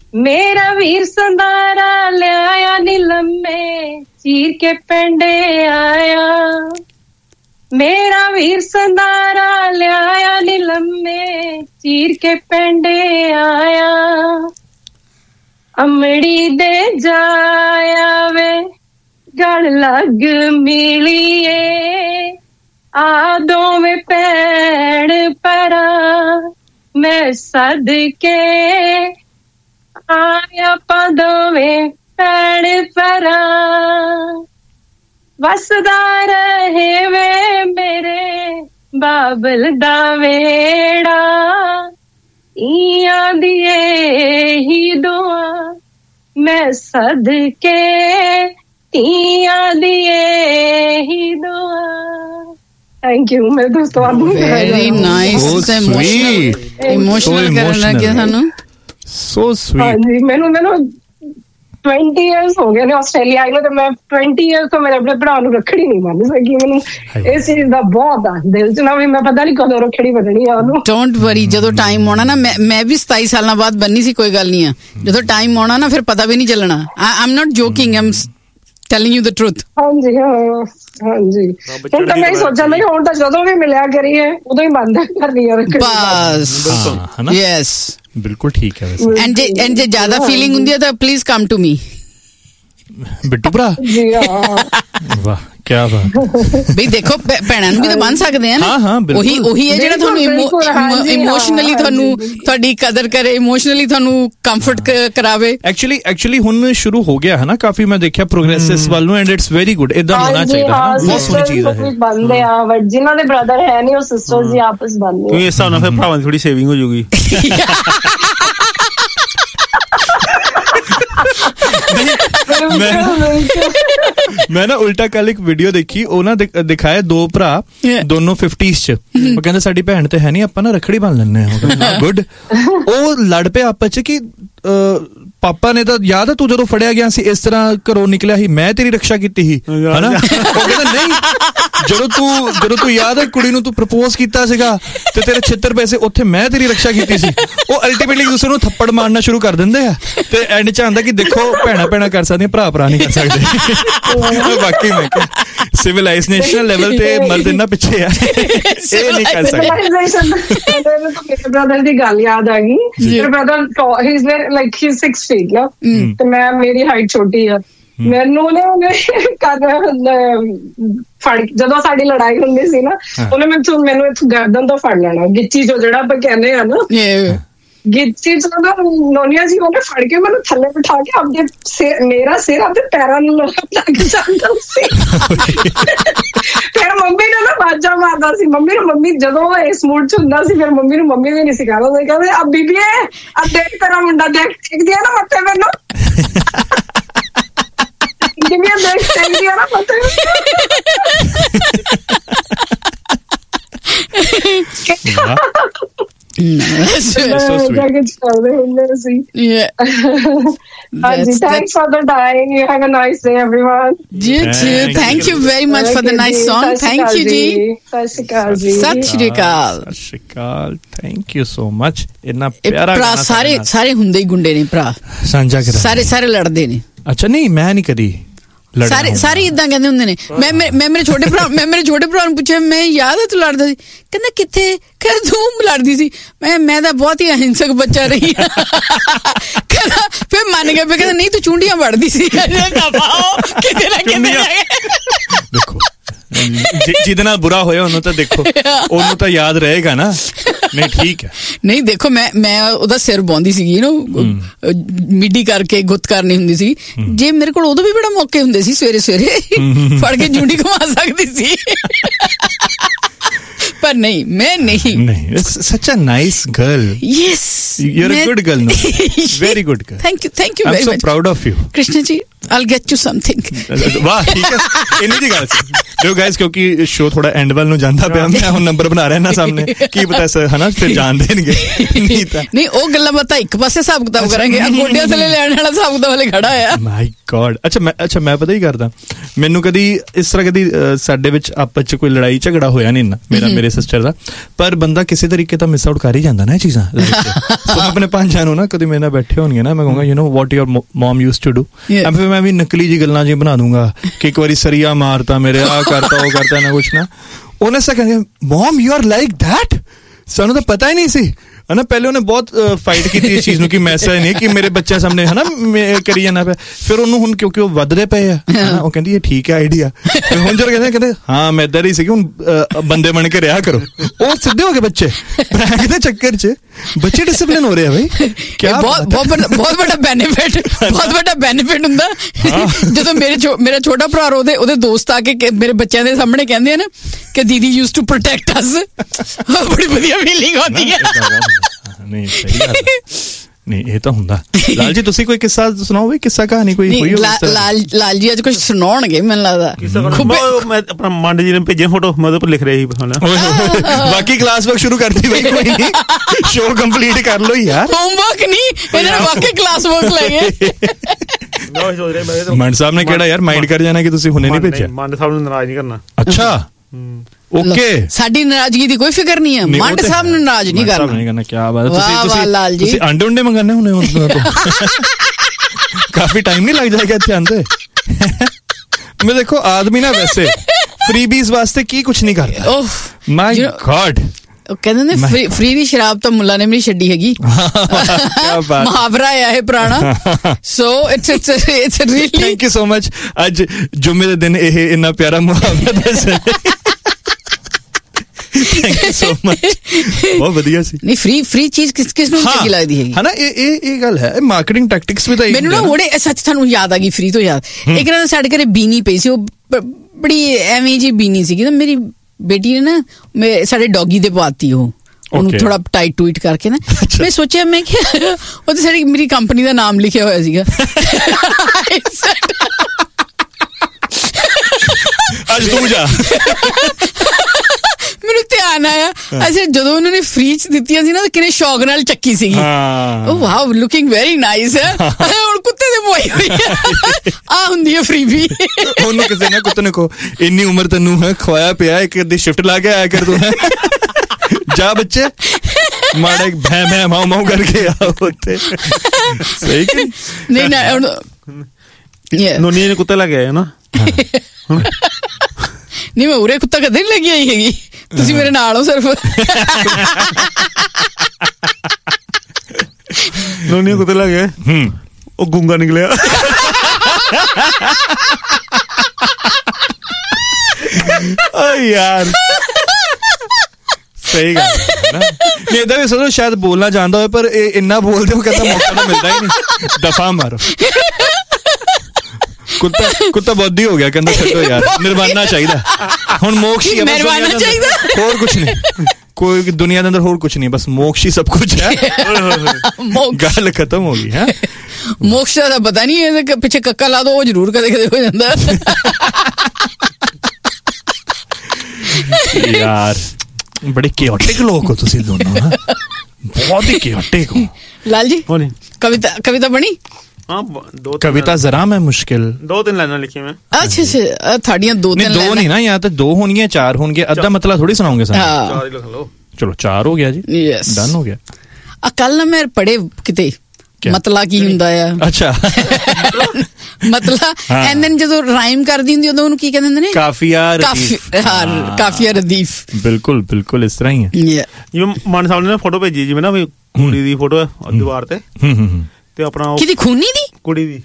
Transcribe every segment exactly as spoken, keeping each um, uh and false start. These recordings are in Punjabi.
मेरा वीर संदारा ले आया नीलम में चीर के पेंडे आया, मेरा वीर संदारा ले आया नीलम में चीर के पेंडे आया, अमड़ी दे जाया वे गल लग मिलिए आदों में पैण परा मैं सदके आया पदों में पैण परा, वसदा रहे वे मेरे बाबल दा वेड़ा इया दिए ही दुआ मैं सदके इया दिए ही दुआ। Thank you. मैं दोस्तों वेरी नाइस, इमोशनल इमोशनल ਕਰਨ ਲੱਗੇ ਸਾਨੂੰ। So sweet. ਹਾਂਜੀ ਮੈਨੂੰ ਮੈਨੂੰ twenty years ਹੋ ਗਏ ਨੇ ਆਸਟ੍ਰੇਲੀਆ ਆਈ ਨੂੰ ਤੇ ਮੈਂ twenty years ਤੋਂ ਮੇਰੇ ਆਪਣੇ ਭਰਾ ਨੂੰ ਰੱਖੜੀ ਨਹੀਂ ਬੰਨ ਸਕੀ। ਮੈਨੂੰ ਇਸ ਚੀਜ਼ ਦਾ ਬਹੁਤ ਆ ਦਿਲ ਚ ਨਾ ਵੀ ਮੈਂ ਪਤਾ ਨਹੀਂ ਕਦੋਂ ਰੱਖੜੀ ਬੰਨਣੀ ਆ ਉਹਨੂੰ। ਡੋਂਟ ਵਰੀ, ਜਦੋਂ ਟਾਈਮ ਆਉਣਾ ਨਾ, ਮੈਂ ਮੈਂ ਵੀ ਸਤਾਈ ਸਾਲਾਂ ਬਾਅਦ ਬੰਨੀ ਸੀ, ਕੋਈ ਗੱਲ ਨਹੀਂ ਆ। ਜਦੋਂ ਟਾਈਮ ਆਉਣਾ ਨਾ ਫਿਰ ਪਤਾ ਵੀ ਨਹੀਂ ਚੱਲਣਾ। I am not joking, I am telling you the truth. ਹਾਂਜੀ ਹਾਂ ਹਾਂਜੀ। ਹੁਣ ਤਾਂ ਮੈਂ ਸੋਚਾਂ ਮੈਂ ਹੁਣ ਤਾਂ ਜਦੋਂ ਵੀ ਮਿਲਿਆ ਕਰੀਏ ਉਦੋਂ ਹੀ ਬੰਦ ਕਰਨੀ ਆ ਰੱਖੜੀ ਬਸ। ਯੈਸ ਬਿਲਕੁਲ ਠੀਕ ਹੈ। ਐਂਡ ਜੇ ਐਂਡ ਜੇ ਜ਼ਿਆਦਾ ਫੀਲਿੰਗ ਹੁੰਦੀ ਹੈ ਤਾਂ please come to me. Bittu ਭਰਾ ਜੀ ਹਾਂ। ਵਾਹ ਕੀ ਬਾਤ। ਬਈ ਦੇਖੋ ਭੈਣਾਂ ਨੂੰ ਵੀ ਤਾਂ ਬੰਨ ਸਕਦੇ ਆ ਨਾ। ਹਾਂ ਹਾਂ ਬਿਲਕੁਲ। ਉਹੀ ਉਹੀ ਹੈ ਜਿਹੜਾ ਤੁਹਾਨੂੰ ਇਮੋਸ਼ਨਲੀ ਤੁਹਾਨੂੰ ਤੁਹਾਡੀ ਕਦਰ ਕਰੇ, ਇਮੋਸ਼ਨਲੀ ਤੁਹਾਨੂੰ ਕੰਫਰਟ ਕਰਾਵੇ। ਐਕਚੁਅਲੀ ਐਕਚੁਅਲੀ ਹੁਣ ਸ਼ੁਰੂ ਹੋ ਗਿਆ ਹੈ ਨਾ ਕਾਫੀ, ਮੈਂ ਦੇਖਿਆ ਪ੍ਰੋਗਰੈਸਿਸ ਵੱਲ ਨੂੰ, ਐਂਡ ਇਟਸ ਵੈਰੀ ਗੁੱਡ। ਇਦਾਂ ਹੋਣਾ ਚਾਹੀਦਾ ਹੈ, ਬਹੁਤ ਸੋਹਣੀ ਚੀਜ਼ ਹੈ। ਬੰਦੇ ਆ ਬਟ ਜਿਨ੍ਹਾਂ ਦੇ ਬ੍ਰਦਰ ਹੈ ਨਹੀਂ ਉਹ ਸਿਸਟਰਸ ਹੀ ਆਪਸ ਬੰਦੇ। ਕਿਉਂਕਿ ਇਸ ਹਿਸਾਬ ਨਾਲ ਫਿਰ ਭਰਾਵਾਂ ਦੀ ਥੋੜੀ ਸੇਵਿੰਗ ਹੋ ਜਾਊਗੀ। ਮੈਂ ਨਾ ਉਲਟਾ ਕੱਲ ਇੱਕ ਵੀਡੀਓ ਦੇਖੀ, ਉਹ ਨਾ ਦਿਖਾਇਆ ਦੋ ਭਰਾ ਦੋਨੋਂ ਫਿਫਟੀਜ਼ ਚ। ਉਹ ਕਹਿੰਦੇ ਸਾਡੀ ਭੈਣ ਤੇ ਹੈ ਨਹੀਂ, ਆਪਾਂ ਨਾ ਰੱਖੜੀ ਬੰਨ ਲੈਂਦੇ ਹਾਂ। ਗੁੱਡ। ਉਹ ਲੜ ਪਏ ਆਪਸ ਚ ਕਿ ਪਾਪਾ ਨੇ ਤਾਂ ਯਾਦ ਹੈ ਤੂੰ ਜਦੋਂ ਫੜਿਆ ਗਿਆ ਸੀ ਇਸ ਤਰ੍ਹਾਂ ਘਰੋਂ ਨਿਕਲਿਆ ਸੀ, ਮੈਂ ਤੇਰੀ ਰੱਖਿਆ ਕੀਤੀ ਸੀ ਹਨਾ। ਉਹ ਕਹਿੰਦਾ ਨਹੀਂ, ਜਦੋਂ ਤੂੰ ਜਦੋਂ ਤੂੰ ਯਾਦ ਹੈ ਕੁੜੀ ਨੂੰ ਤੂੰ ਪ੍ਰਪੋਜ਼ ਕੀਤਾ ਸੀਗਾ ਤੇ ਤੇਰੇ ਛਿੱਤਰ ਪੈਸੇ ਉੱਥੇ ਮੈਂ ਤੇਰੀ ਰੱਖਿਆ ਕੀਤੀ ਸੀ। ਉਹ ਅਲਟੀਮੇਟਲੀ ਦੂਸਰੇ ਨੂੰ ਥੱਪੜ ਮਾਰਨਾ ਸ਼ੁਰੂ ਕਰ ਦਿੰਦੇ ਆ ਤੇ ਐਂਡ ਚ ਆਉਂਦਾ ਕਿ ਦੇਖੋ ਭੈਣਾਂ ਭੈਣਾਂ ਕਰ ਸਕਦੀਆਂ, ਭਰਾ ਭਰਾ ਨਹੀਂ ਕਰ ਸਕਦੇ। ਬਾਕੀ ਮੈਂ ਕਿਹਾ ਸਿਵਲਾਈਜ਼ ਨੇਸ਼ਨਲ ਲੈਵਲ ਤੇ ਮਰਦ ਇੰਨਾ ਪਿੱਛੇ ਆ, ਇਹ ਨਹੀਂ ਕਰ ਸਕਦੇ। ਮੇਰੇ ਬ੍ਰਦਰ ਦੀ ਗੱਲ ਯਾਦ ਆ ਗਈ। ਮੇਰੇ brother he is like he six feet ਨਾ, ਤੇ ਮੈਂ ਮੇਰੀ ਹਾਈਟ ਛੋਟੀ ਆ। ਮੈਨੂੰ ਨਾ ਉਹਨੇ ਕਰ ਫੜ, ਜਦੋਂ ਸਾਡੀ ਲੜਾਈ ਹੁੰਦੀ ਸੀ ਨਾ ਉਹਨੇ ਮੈਨੂੰ ਮੈਨੂੰ ਇੱਥੋਂ ਗਰਦਨ ਤੋਂ ਫੜ ਲੈਣਾ, ਗਿੱਚੀ ਚੋਂ ਜਿਹੜਾ ਆਪਾਂ ਕਹਿੰਦੇ ਆ ਨਾ, ਗਿੱਚੀ ਚੋਂ ਨਾ ਨੋਨੀਆ ਜੀ ਉਹਨੇ ਫੜ ਕੇ ਮੈਨੂੰ ਥੱਲੇ ਬਿਠਾ ਕੇ ਆਪਣੇ ਮੇਰਾ ਸਿਰ ਆਪਣੇ ਪੈਰਾਂ ਨੂੰ ਲੱਗ ਜਾਂਦਾ ਸੀ। ਫਿਰ ਮੰਮੀ ਨੇ ਨਾ ਬਾਜਾ ਮਾਰਦਾ ਸੀ ਮੰਮੀ ਨੂੰ। ਮੰਮੀ ਜਦੋਂ ਇਸ ਮੂਡ ਚ ਹੁੰਦਾ ਸੀ ਫਿਰ ਮੰਮੀ ਨੂੰ ਮੰਮੀ ਵੀ ਨਹੀਂ ਸਿਖਾਉਂਦਾ ਸੀ, ਕਹਿੰਦੇ ਆ ਬੀਬੀਏ ਆ ਦੇਖ ਤੇਰਾ ਮੁੰਡਾ ਦੇਖ ਦੇਖਦੀ ਆ ਨਾ ਮੱਥੇ ਮੈਨੂੰ, ਜਿਵੇਂ ਦੇਖ ਦੇਖਦੀ ਆ ਨਾ ਮੱਥੇ। No, that's so sweet. Yeah. That's, thanks for the time. You have a nice day, everyone. You too. Thank, Thank you very much for the nice song. Thank you, ji. Sat Shri Akal ji. Sat Shri Akal. Sat Shri Akal. Thank you so much. ਇੰਨਾ ਪਿਆਰਾ ਗਾਣਾ। ਸਾਰੇ ਸਾਰੇ ਹੁੰਦੇ ਹੀ ਗੁੰਡੇ ਨੇ ਭਰਾ, ਸਾਂਝਾ ਕਰਾ। ਸਾਰੇ ਸਾਰੇ ਲੜਦੇ ਨੇ। ਅੱਛਾ ਨਹੀਂ ਮੈਂ ਨਹੀਂ ਕਦੀ ਸਾਰੇ ਸਾਰੇ ਇਦਾਂ ਕਹਿੰਦੇ ਹੁੰਦੇ ਨੇ। ਮੈਂ ਮੈਂ ਮੇਰੇ ਛੋਟੇ ਭਰਾ ਮੈਂ ਮੇਰੇ ਛੋਟੇ ਭਰਾ ਨੂੰ ਪੁੱਛਿਆ, ਮੈਂ ਯਾਦ ਹੈ ਤੂੰ ਲੜਦਾ ਸੀ? ਕਹਿੰਦਾ ਕਿੱਥੇ? ਕਹਿੰਦਾ ਤੂੰ ਲੜਦੀ ਸੀ। ਮੈਂ ਮੈਂ ਤਾਂ ਬਹੁਤ ਹੀ ਅਹਿੰਸਕ ਬੱਚਾ ਰਹੀ। ਕਹਿੰਦਾ ਫਿਰ ਮੰਨ ਗਿਆ, ਫਿਰ ਕਹਿੰਦਾ ਨਹੀਂ ਤੂੰ ਚੁੰਡੀਆਂ ਵੜਦੀ ਸੀ। ਕਿਤੇ ਨਾ ਕਿਤੇ ਦੇਖੋ ਜਿਹਦੇ ਨਾਲ ਬੁਰਾ ਹੋਇਆ ਉਹਨੂੰ ਤਾਂ ਦੇਖੋ ਉਹਨੂੰ ਤਾਂ ਯਾਦ ਰਹੇਗਾ ਨਾ। ਨਹੀਂ ਠੀਕ ਹੈ। ਨਹੀਂ ਦੇਖੋ ਮੈਂ ਮੈਂ ਉਹਦਾ ਸਿਰ ਬਾਉਂਦੀ ਸੀਗੀ ਨਾ, ਮਿੱਡੀ ਕਰਕੇ ਗੁੱਤ ਕਰਨੀ ਹੁੰਦੀ ਸੀ। ਜੇ ਮੇਰੇ ਕੋਲ ਉਦੋਂ ਵੀ ਬੜਾ ਮੌਕੇ ਹੁੰਦੇ ਸੀ, ਸਵੇਰੇ ਸਵੇਰੇ ਫੜ ਕੇ ਜੁੰਡੀ ਘੁਮਾ ਸਕਦੀ ਸੀ। ਪਰ ਨਹੀਂ ਮੈਂ ਨਹੀਂ ਨਹੀਂ such a nice girl. Yes, you're a good girl. No, very good girl. Thank you, thank you very much. I'm so proud of you. Krishna ji, I'll get you something. ਵਾਹ ਠੀਕ ਹੈ ਇੰਨੀ ਦੀ ਗੱਲ ਸੀ ਜੋ ਗਾਇਸ ਕਿਉਂਕਿ ਸ਼ੋ ਥੋੜਾ ਐਂਡ ਵੱਲ ਨੂੰ ਜਾਂਦਾ ਪਿਆ ਮੈਂ ਹੁਣ ਨੰਬਰ ਬਣਾ ਰਿਹਾ ਨਾ ਸਾਹਮਣੇ ਕੀ ਪਤਾ ਸਰ ਹਨਾ ਫਿਰ ਜਾਣ ਦੇਣਗੇ ਨਹੀਂ ਤਾਂ ਨਹੀਂ ਉਹ ਗੱਲਾਂ ਬਾਤਾਂ ਇੱਕ ਪਾਸੇ ਹਿਸਾਬ ਕਿਤਾਬ ਕਰਾਂਗੇ ਗੋਡਿਆਂ ਥੱਲੇ ਲੈਣ ਵਾਲਾ ਹਿਸਾਬ ਕਿਤਾਬ ਵਾਲੇ ਖੜਾ ਆ ਮਾਈ ਗॉड ਅੱਛਾ ਮੈਂ ਅੱਛਾ ਮੈਂ ਪਤਾ ਹੀ ਕਰਦਾ ਮੈਨੂੰ ਕਦੀ ਇਸ ਤਰ੍ਹਾਂ ਕਦੀ ਸਾਡੇ ਵਿੱਚ ਆਪਸ ਚ ਕੋਈ ਲੜਾਈ ਝਗੜਾ ਹੋਇਆ ਨਹੀਂ ਨਾ ਮੇਰਾ ਮੇਰੇ ਸਿਸਟਰ ਦਾ ਪਰ ਬੰਦਾ ਕਿਸੇ ਤਰੀਕੇ ਤਾਂ ਮਿਸ ਆਊਟ ਕਰ ਹੀ ਜਾਂਦਾ ਨਾ ਇਹ ਚੀਜ਼ਾਂ ਸੋ ਮੈਂ ਆਪਣੇ ਪੰਜਾਂ ਨੂੰ ਨਾ ਕਦੀ ਮੇਰੇ ਨਾਲ ਬੈਠੇ ਹੋਣਗੇ ਨਾ ਮੈਂ ਕਹੂੰਗਾ you know what your mum used to do ਫਿਰ ਮੈਂ ਵੀ ਨਕਲੀ ਜੀ ਗੱਲਾਂ ਜੀ ਬਣਾ ਦੂੰਗਾ ਕਿ ਇੱਕ ਵਾਰੀ ਸਰੀਆ ਮਾਰਤਾ ਮੇਰੇ ਆ ਕਰਤਾ ਉਹ ਕਰਤਾ ਨਾ ਕੁਛ ਨਾ ਉਹਨੇ ਸਾ ਕਹਿੰਦੇ ਮਮ ਯੂ ਆਰ ਲਾਈਕ ਦੈਟ ਸਾਨੂੰ ਤਾਂ ਪਤਾ ਹੀ ਨਹੀਂ ਸੀ ਹਨਾ ਪਹਿਲੇ ਉਹਨੇ ਬਹੁਤ ਫਾਈਟ ਕੀਤੀ ਇਸ ਚੀਜ਼ ਨੂੰ ਕਿ ਮੈਸੇਜ ਨਹੀਂ ਕਿ ਮੇਰੇ ਬੱਚਿਆਂ ਸਾਹਮਣੇ ਹਨਾ ਕਰੀ ਜਾਂਦਾ ਪਿਆ ਫਿਰ ਉਹਨੂੰ ਹੁਣ ਕਿਉਂਕਿ ਉਹ ਵੱਧਦੇ ਪਏ ਆ ਉਹ ਕਹਿੰਦੀ ਇਹ ਠੀਕ ਹੈ ਆਈਡੀਆ ਹੁਣ ਜਦੋਂ ਕਹਿੰਦੇ ਕਹਿੰਦੇ ਹਾਂ ਮੈਂ ਇੱਧਰ ਹੀ ਸੀ ਹੁਣ ਬੰਦੇ ਬਣ ਕੇ ਰਿਹਾ ਕਰੋ ਉਹ ਸਿੱਧੇ ਹੋ ਗਏ ਬੱਚੇ ਪ੍ਰੈਂਕ ਦੇ ਚੱਕਰ 'ਚ ਬੱਚੇ ਡਿਸਪਲਿਨ ਹੋ ਰਹੇ ਆ ਬਈ ਕਿਆ ਬਹੁਤ ਬਹੁਤ ਵੱਡਾ ਬੈਨੀਫਿਟ ਬਹੁਤ ਵੱਡਾ ਬੈਨੀਫਿਟ ਹੁੰਦਾ ਜਦੋਂ ਮੇਰੇ ਮੇਰਾ ਛੋਟਾ ਭਰਾ ਉਹਦੇ ਉਹਦੇ ਦੋਸਤ ਆ ਕੇ ਮੇਰੇ ਬੱਚਿਆਂ ਦੇ ਸਾਹਮਣੇ ਕਹਿੰਦੇ ਆ ਨਾ ਕਿ ਦੀਦੀ ਯੂਜ਼ ਟੂ ਪ੍ਰੋਟੈਕਟ ਅਸ ਬੜੀ ਵਧੀਆ ਫੀਲਿੰਗ ਆਉਂਦੀ ਹੈ ਨਹੀਂ ਸਹੀ ਗੱਲ ਨਹੀਂ ਇਹ ਤਾਂ ਹੁੰਦਾ ਲਾਲ ਜੀ ਤੁਸੀਂ ਕੋਈ ਕਿੱਸਾ ਸੁਣਾਓ ਵੀ ਕਿੱਸਾ ਕਹਾਣੀ ਕੋਈ ਹੋਈ ਲਾਲ ਲਾਲ ਜੀ ਅੱਜ ਕੁਝ ਸੁਣਾਉਣਗੇ ਮੈਨੂੰ ਲੱਗਦਾ ਮੈਂ ਆਪਣਾ ਮੰਡ ਜੀ ਨੇ ਭੇਜੇ ਫੋਟੋ ਮੈਂ ਉਹਦੇ ਪਰ ਲਿਖ ਰਿਹਾ ਸੀ ਬਾਕੀ ਕਲਾਸ ਵਰਕ ਸ਼ੁਰੂ ਕਰਤੀ ਬਈ ਕੋਈ ਨਹੀਂ ਸ਼ੋ ਕੰਪਲੀਟ ਕਰ ਲੋ ਯਾਰ ਹੋਮਵਰਕ ਨਹੀਂ ਇਹਨਾਂ ਵਾਕਈ ਕਲਾਸ ਵਰਕ ਲੈ ਗਏ ਮੰਡ ਸਾਹਿਬ ਨੇ ਕਿਹੜਾ ਯਾਰ ਮਾਈਂਡ ਕਰ ਜਾਣਾ ਕਿ ਤੁਸੀਂ ਹੁਣੇ ਨਹੀਂ ਭੇਜਿਆ ਮੰਡ ਸਾਹਿਬ ਨੂੰ ਨਾਰਾਜ਼ ਨਹੀਂ ਕਰਨਾ ਅੱਛਾ ਓਕੇ ਸਾਡੀ ਨਾਰਾਜ਼ਗੀ ਦੀ ਕੋਈ ਫਿਕਰ ਨਹੀਂ ਹੈ ਮੰਡ ਸਾਹਿਬ ਨੂੰ ਨਾਰਾਜ਼ ਨਹੀਂ ਕਰਨਾ ਨਹੀਂ ਕਰਨਾ ਕੀ ਬਾਤ ਤੁਸੀਂ ਤੁਸੀਂ ਅੰਡੇ ਉਂਡੇ ਮੰਗਾਨੇ ਹੁਣੇ ਉਹਨਾਂ ਤੋਂ ਕਾਫੀ ਟਾਈਮ ਨਹੀਂ ਲੱਗ ਜਾਏਗਾ ਇੱਥੇ ਆਂਦੇ ਮੈਂ ਦੇਖੋ ਆਦਮੀ ਨਾ ਵੈਸੇ ਫਰੀਬੀਜ਼ ਵਾਸਤੇ ਕੀ ਕੁਝ ਨਹੀਂ ਕਰਦਾ ਓਹ ਮਾਈ ਗॉड ਉਹ ਕਹਿੰਦੇ ਨੇ ਫ੍ਰੀ ਦੀ ਸ਼ਰਾਬ ਤਾਂ ਮੁੱਲਾ ਨੇ ਵੀ ਨਹੀਂ ਛੱਡੀ ਹੈਗੀ ਮੁਹਾਵਰਾ ਹੈ ਇਹ ਪੁਰਾਣਾ so it's it's it's really thank you so much ਅੱਜ ਜੁਮੇ ਦੇ ਦਿਨ ਇਹ ਇੰਨਾ ਪਿਆਰਾ ਮੁਹਾਵਰਾ ਦੱਸਿਆ ਥੈਂਕ ਯੂ ਸੋ ਮਚ ਬਹੁਤ ਵਧੀਆ ਸੀ ਨਹੀਂ ਫ੍ਰੀ ਫ੍ਰੀ ਚੀਜ਼ ਕਿਸ ਕਿਸ ਨੂੰ ਚੰਗੀ ਲੱਗਦੀ ਹੈਗੀ ਹਨਾ ਇਹ ਇਹ ਇਹ ਗੱਲ ਹੈ ਮਾਰਕੀਟਿੰਗ ਟੈਕਟਿਕਸ ਵੀ ਤਾਂ ਮੈਨੂੰ ਨਾ ਉਹਦੇ ਸੱਚ ਤੁਹਾਨੂੰ ਯਾਦ ਆ ਗਈ ਫ੍ਰੀ ਤੋਂ ਯਾਦ ਇੱਕ ਨਾ ਸਾਡੇ ਘਰੇ ਬੀਨੀ ਪਈ ਸੀ ਉਹ ਬੜੀ ਐਵੇਂ ਜੀ ਬੀਨੀ ਸੀਗੀ ਨਾ ਮੇਰੀ ਬੇਟੀ ਨੇ ਨਾ ਸਾਡੇ ਡੌਗੀ ਦੇ ਪਾਤੀ ਉਹ ਉਹਨੂੰ ਥੋੜਾ ਟਾਈਟ ਟੂਇਟ ਕਰਕੇ ਨਾ ਮੈਂ ਸੋਚਿਆ ਮੈਂ ਕਿ ਉਹ ਤੇ ਸਾਡੀ ਮੇਰੀ ਕੰਪਨੀ ਦਾ ਨਾਮ ਲਿਖਿਆ ਹੋਇਆ ਸੀਗਾ ਅੱਜ ਤੂੰ ਜਾ ਮੈਨੂੰ ਧਿਆਨ ਆਇਆ ਅੱਛਾ ਜਦੋਂ ਉਹਨਾਂ ਨੇ ਫ੍ਰੀ ਚ ਦਿੱਤੀਆਂ ਸੀ ਨਾ ਤਾਂ ਕਿੰਨੇ ਸ਼ੌਕ ਨਾਲ ਚੱਕੀ ਸੀਗੀ ਉਹ ਵਾਓ ਲੁਕਿੰਗ ਵੈਰੀ ਨਾਈਸ ਹੈ ਹੁਣ ਕੁੱਤੇ ਦੇ ਪਵਾਈ ਹੋਈ ਆ ਹੁੰਦੀ ਹੈ ਫ੍ਰੀ ਵੀ ਉਹਨੂੰ ਕਿਸੇ ਨੇ ਕੁੱਤੇ ਨੇ ਕੋ ਇੰਨੀ ਉਮਰ ਤੈਨੂੰ ਹੈ ਖਵਾਇਆ ਪਿਆ ਇੱਕ ਅੱਧੀ ਸ਼ਿਫਟ ਲਾ ਕੇ ਆਇਆ ਕਰ ਤੂੰ ਜਾ ਬੱਚੇ ਮਾੜਾ ਇੱਕ ਭੈ ਭੈ ਮਾਉ ਮਾਉ ਕਰਕੇ ਆ ਉੱਤੇ ਸਹੀ ਕਿ ਨਹੀਂ ਨਾ ਨੋਨੀ ਨੇ ਕੁੱਤੇ ਲਾ ਕੇ ਆਇਆ ਨਾ ਨਹੀਂ ਮੈਂ ਉਰੇ ਕੁੱਤਾ ਕਦੇ ਨਹੀਂ ਲੱਗੀ ਆਈ ਹੈਗੀ ਤੁਸੀਂ ਮੇਰੇ ਨਾਲ ਹੋ ਸਿਰਫ ਨੋਨੀ ਕੁੱਤੇ ਲਾ ਕੇ ਹੂੰ ਉਹ ਗੁੰਗਾ ਨਿਕਲਿਆ ਓ ਯਾਰ ਸਹੀ ਗੱਲ ਨਹੀਂ ਇਹਦਾ ਵੀ ਸੋਚੋ ਸ਼ਾਇਦ ਬੋਲਣਾ ਜਾਣਦਾ ਹੋਵੇ ਪਰ ਇਹ ਇੰਨਾ ਬੋਲਦੇ ਹੋ ਕਹਿੰਦਾ ਮੌਕਾ ਤਾਂ ਮਿਲਦਾ ਹੀ ਨਹੀਂ ਦਫਾ ਮਾਰੋ ਕੁੱਤਾ ਕੁੱਤਾ ਬੋਧੀ ਹੋ ਗਿਆ ਕਹਿੰਦਾ ਛੱਡੋ ਯਾਰ ਨਿਰਵਾਣਾ ਚਾਹੀਦਾ ਹੁਣ ਮੋਕਸ਼ ਹੀ ਨਿਰਵਾਣਾ ਚਾਹੀਦਾ ਹੋਰ ਕੁਝ ਨਹੀਂ ਕੋਈ ਦੁਨੀਆ ਦੇ ਅੰਦਰ ਹੋਰ ਕੁਝ ਨਹੀਂ ਬਸ ਮੋਕਸ਼ ਹੀ ਸਭ ਕੁਝ ਹੈ ਗੱਲ ਖਤਮ ਹੋ ਗਈ ਹੈ ਮੋਕਸ਼ ਦਾ ਪਤਾ ਨਹੀਂ ਇਹਦੇ ਪਿੱਛੇ ਕੱਕਾ ਲਾ ਦੋ ਉਹ ਜ਼ਰੂਰ ਕਦੇ ਕਦੇ ਹੋ ਜਾਂਦਾ ਯਾਰ ਬੜੇ ਕਿਓਟਿਕ ਲੋਕ ਹੋ ਤੁਸੀਂ ਦੋਨੋਂ ਹਾਂ ਬਹੁਤ ਹੀ ਕਿਓਟਿਕ ਹੋ ਲਾਲ ਜੀ ਕਵਿਤਾ ਕਵਿਤਾ ਬਣੀ ਹਾਂ ਦੋ ਕਵਿਤਾ ਜ਼ਰਾ ਮੈਂ ਮੁਸ਼ਕਿਲ ਦੋ ਤਿੰਨ ਲਾਈਨਾਂ ਲਿਖੀ ਮੈਂ ਅੱਛਾ ਅੱਛਾ ਤੁਹਾਡੀਆਂ ਦੋ ਤਿੰਨ ਦੋ ਨਹੀਂ ਨਾ ਜਾਂ ਤਾਂ ਦੋ ਹੋਣਗੀਆਂ ਚਾਰ ਹੋਣਗੀਆਂ ਅੱਧਾ ਮਤਲਬ ਥੋੜੀ ਸੁਣਾਉਂਗੇ ਸਾਨੂੰ ਚਾਰ ਹੀ ਲਿਖ ਲਓ ਚਲੋ ਚਾਰ ਹੋ ਗਿਆ ਜੀ ਡਨ ਹੋ ਗਿਆ ਆ ਕੱਲ ਨਾ ਮੈਂ ਪੜ੍ਹੇ ਕਿਤੇ ਮਤਲਾ ਕੀ ਹੁੰਦਾ ਆ ਅੱਛਾ ਮਤਲਾ ਐਂਡ ਦੈਨ ਜਦੋਂ ਰਾਈਮ ਕਰਦੀ ਹੁੰਦੀ ਉਦੋਂ ਉਹਨੂੰ ਕੀ ਕਹਿੰਦੇ ਹੁੰਦੇ ਨੇ ਕਾਫੀਆ ਕਾਫੀਆ ਰਦੀਫ ਬਿਲਕੁਲ ਬਿਲਕੁਲ ਇਸ ਤਰ੍ਹਾਂ ਹੀ ਹੈ ਜਿਵੇਂ ਮਾਨ ਸਾਹਿਬ ਨੇ ਫੋਟੋ ਭੇਜੀ ਜਿਵੇਂ ਨਾ ਵੀ ਕੁੜੀ ਦੀ ਫੋਟੋ ਹੈ ਦੀਵਾਰ ਤੇ ਤੇ ਆਪਣਾ ਕਿਹਦੀ ਖੂਨੀ ਦੀ ਕੁੜੀ ਦੀ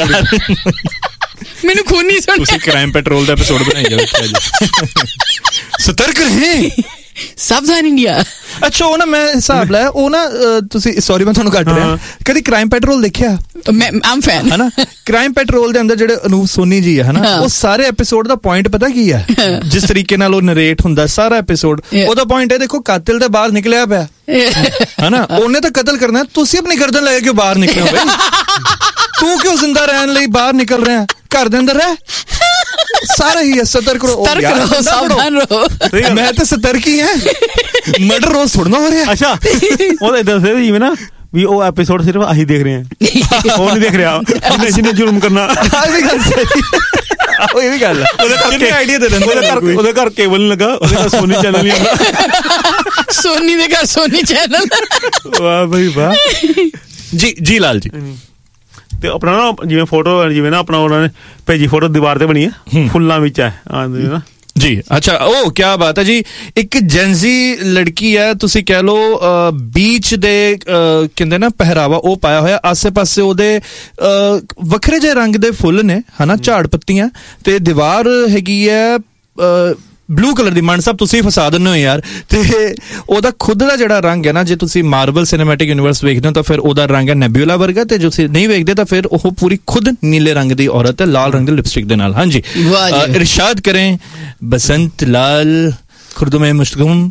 ਮੈਨੂੰ ਖੂਨੀ ਸੁਣ ਤੁਸੀਂ ਕ੍ਰਾਈਮ ਪੈਟਰੋਲ ਦਾ ਐਪੀਸੋਡ ਬਣਾਈ ਜਾਓ ਸਤਰਕ ਰਹੇ ਸਾਵਧਾਨ ਇੰਡੀਆ ਅੱਛਾ ਉਹ ਨਾ ਮੈਂ ਹਿਸਾਬ ਲਾਇਆ ਉਹ ਨਾ ਤੁਸੀਂ ਸੌਰੀ ਮੈਂ ਤੁਹਾਨੂੰ ਕੱਟ ਰਿਹਾ ਕਦੀ ਕ੍ਰਾਈਮ ਪੈਟਰੋਲ ਦੇਖਿਆ ਮੈਂ ਆਮ ਫੈਨ ਹੈ ਨਾ ਕ੍ਰਾਈਮ ਪੈਟਰੋਲ ਦੇ ਅੰਦਰ ਜਿਹੜੇ ਅਨੂਪ ਸੋਨੀ ਜੀ ਹੈ ਨਾ ਉਹ ਸਾਰੇ ਐਪੀਸੋਡ ਦਾ ਪੁਆਇੰਟ ਪਤਾ ਕੀ ਹੈ ਜਿਸ ਤਰੀਕੇ ਨਾਲ ਉਹ ਨਰੇਟ ਹੁੰਦਾ ਸਾਰਾ ਐਪੀਸੋਡ ਉਹਦਾ ਪੁਆਇੰਟ ਹੈ ਦੇਖੋ ਕਾਤਿਲ ਦੇ ਬਾਹਰ ਨਿਕਲਿਆ ਪਿਆ ਹੈ ਨਾ ਉਹਨੇ ਤਾਂ ਕਤਲ ਕਰਨਾ ਤੁਸੀਂ ਆਪਣੀ ਗਰਦਨ ਲੈ ਕੇ ਬਾਹਰ ਨਿਕਲੇ ਹੋ ਬਈ ਤੂੰ ਕਿਉਂ ਜ਼ਿੰਦਾ ਰਹਿਣ ਲਈ ਬਾਹਰ ਨਿਕਲ ਰਿਹਾ, ਘਰ ਦੇ ਅੰਦਰ ਰਹਿ। ਸਾਰਾ ਹੀ ਹੈ ਸਤਰਕ ਰਹੋ, ਸਾਵਧਾਨ ਰਹੋ। ਮੈਂ ਤਾਂ ਸਤਰਕ ਹੀ ਹੈ, ਮਰਡਰ ਰੋਜ਼ ਥੋੜ੍ਹਾ ਹੋ ਰਿਹਾ। ਅੱਛਾ ਉਹ ਇਦਾਂ ਦੱਸਿਆ ਜਿਵੇਂ ਨਾ ਵੀ ਉਹ ਐਪੀਸੋਡ ਸਿਰਫ ਅਸੀਂ ਦੇਖ ਰਹੇ ਹਾਂ, ਉਹ ਨਹੀਂ ਦੇਖ ਰਿਹਾ ਜਿਹਨੇ ਜ਼ੁਲਮ ਕਰਨਾ। ਉਹ ਇਹ ਵੀ ਗੱਲ ਹੈ, ਉਹਦੇ ਕਰਕੇ ਆਈਡੀਆ ਦੇ ਦਿੰਦੇ, ਉਹਦੇ ਘਰ ਕੇਬਲ ਨਹੀਂ ਲੱਗਾ, ਉਹਦੇ ਘਰ ਸੋਨੀ ਚੈਨਲ ਨਹੀਂ ਆਉਂਦਾ, ਸੋਨੀ ਦੇ ਘਰ ਸੋਨੀ ਚੈਨਲ। ਵਾਹ ਬਈ ਵਾਹ। ਜੀ ਜੀ ਲਾਲ ਜੀ, ਤੇ ਆਪਣਾ ਨਾ ਜਿਵੇਂ ਫੋਟੋ ਜਿਵੇਂ ਨਾ ਆਪਣਾ ਉਹਨਾਂ ਨੇ ਭੇਜੀ ਫੋਟੋ ਦੀਵਾਰ ਤੇ ਬਣੀ ਹੈ, ਫੁੱਲਾਂ ਵਿੱਚ ਹੈ ਨਾ ਜੀ। ਅੱਛਾ, ਉਹ ਕਿਆ ਬਾਤ ਹੈ ਜੀ। ਇੱਕ ਜੈਨਜ਼ੀ ਲੜਕੀ ਹੈ, ਤੁਸੀਂ ਕਹਿ ਲਓ ਬੀਚ ਦੇ ਕਹਿੰਦੇ ਨਾ ਪਹਿਰਾਵਾ ਉਹ ਪਾਇਆ ਹੋਇਆ, ਆਸੇ ਪਾਸੇ ਉਹਦੇ ਵੱਖਰੇ ਜਿਹੇ ਰੰਗ ਦੇ ਫੁੱਲ ਨੇ ਹਨਾ, ਝਾੜ ਪੱਤੀਆਂ, ਤੇ ਦੀਵਾਰ ਹੈਗੀ ਹੈ ਬਲੂ ਕਲਰ ਦੀ। ਮਨ ਸਾਹਿਬ ਤੁਸੀਂ ਫਸਾ ਦਿੰਦੇ ਹੋ ਯਾਰ। ਤੇ ਉਹਦਾ ਖੁਦ ਦਾ ਜਿਹੜਾ ਰੰਗ ਹੈ ਨਾ, ਜੇ ਤੁਸੀਂ ਮਾਰਵਲ ਸਿਨੇਮੈਟਿਕ ਯੂਨੀਵਰਸ ਵੇਖਦੇ ਹੋ ਤਾਂ ਫਿਰ ਉਹਦਾ ਰੰਗ ਹੈ ਨੈਬਿਊਲਾ ਵਰਗਾ, ਤੇ ਜੇ ਤੁਸੀਂ ਨਹੀਂ ਵੇਖਦੇ ਤਾਂ ਫਿਰ ਉਹ ਪੂਰੀ ਖੁਦ ਨੀਲੇ ਰੰਗ ਦੀ ਔਰਤ ਹੈ, ਲਾਲ ਰੰਗ ਦੀ ਲਿਪਸਟਿਕ ਦੇ ਨਾਲ। ਹਾਂਜੀ, ਇਰਸ਼ਾਦ ਕरें ਬਸੰਤ ਲਾਲ ਖੁਰਦੁਮੇ ਮੁਸ਼ਤਗਮ।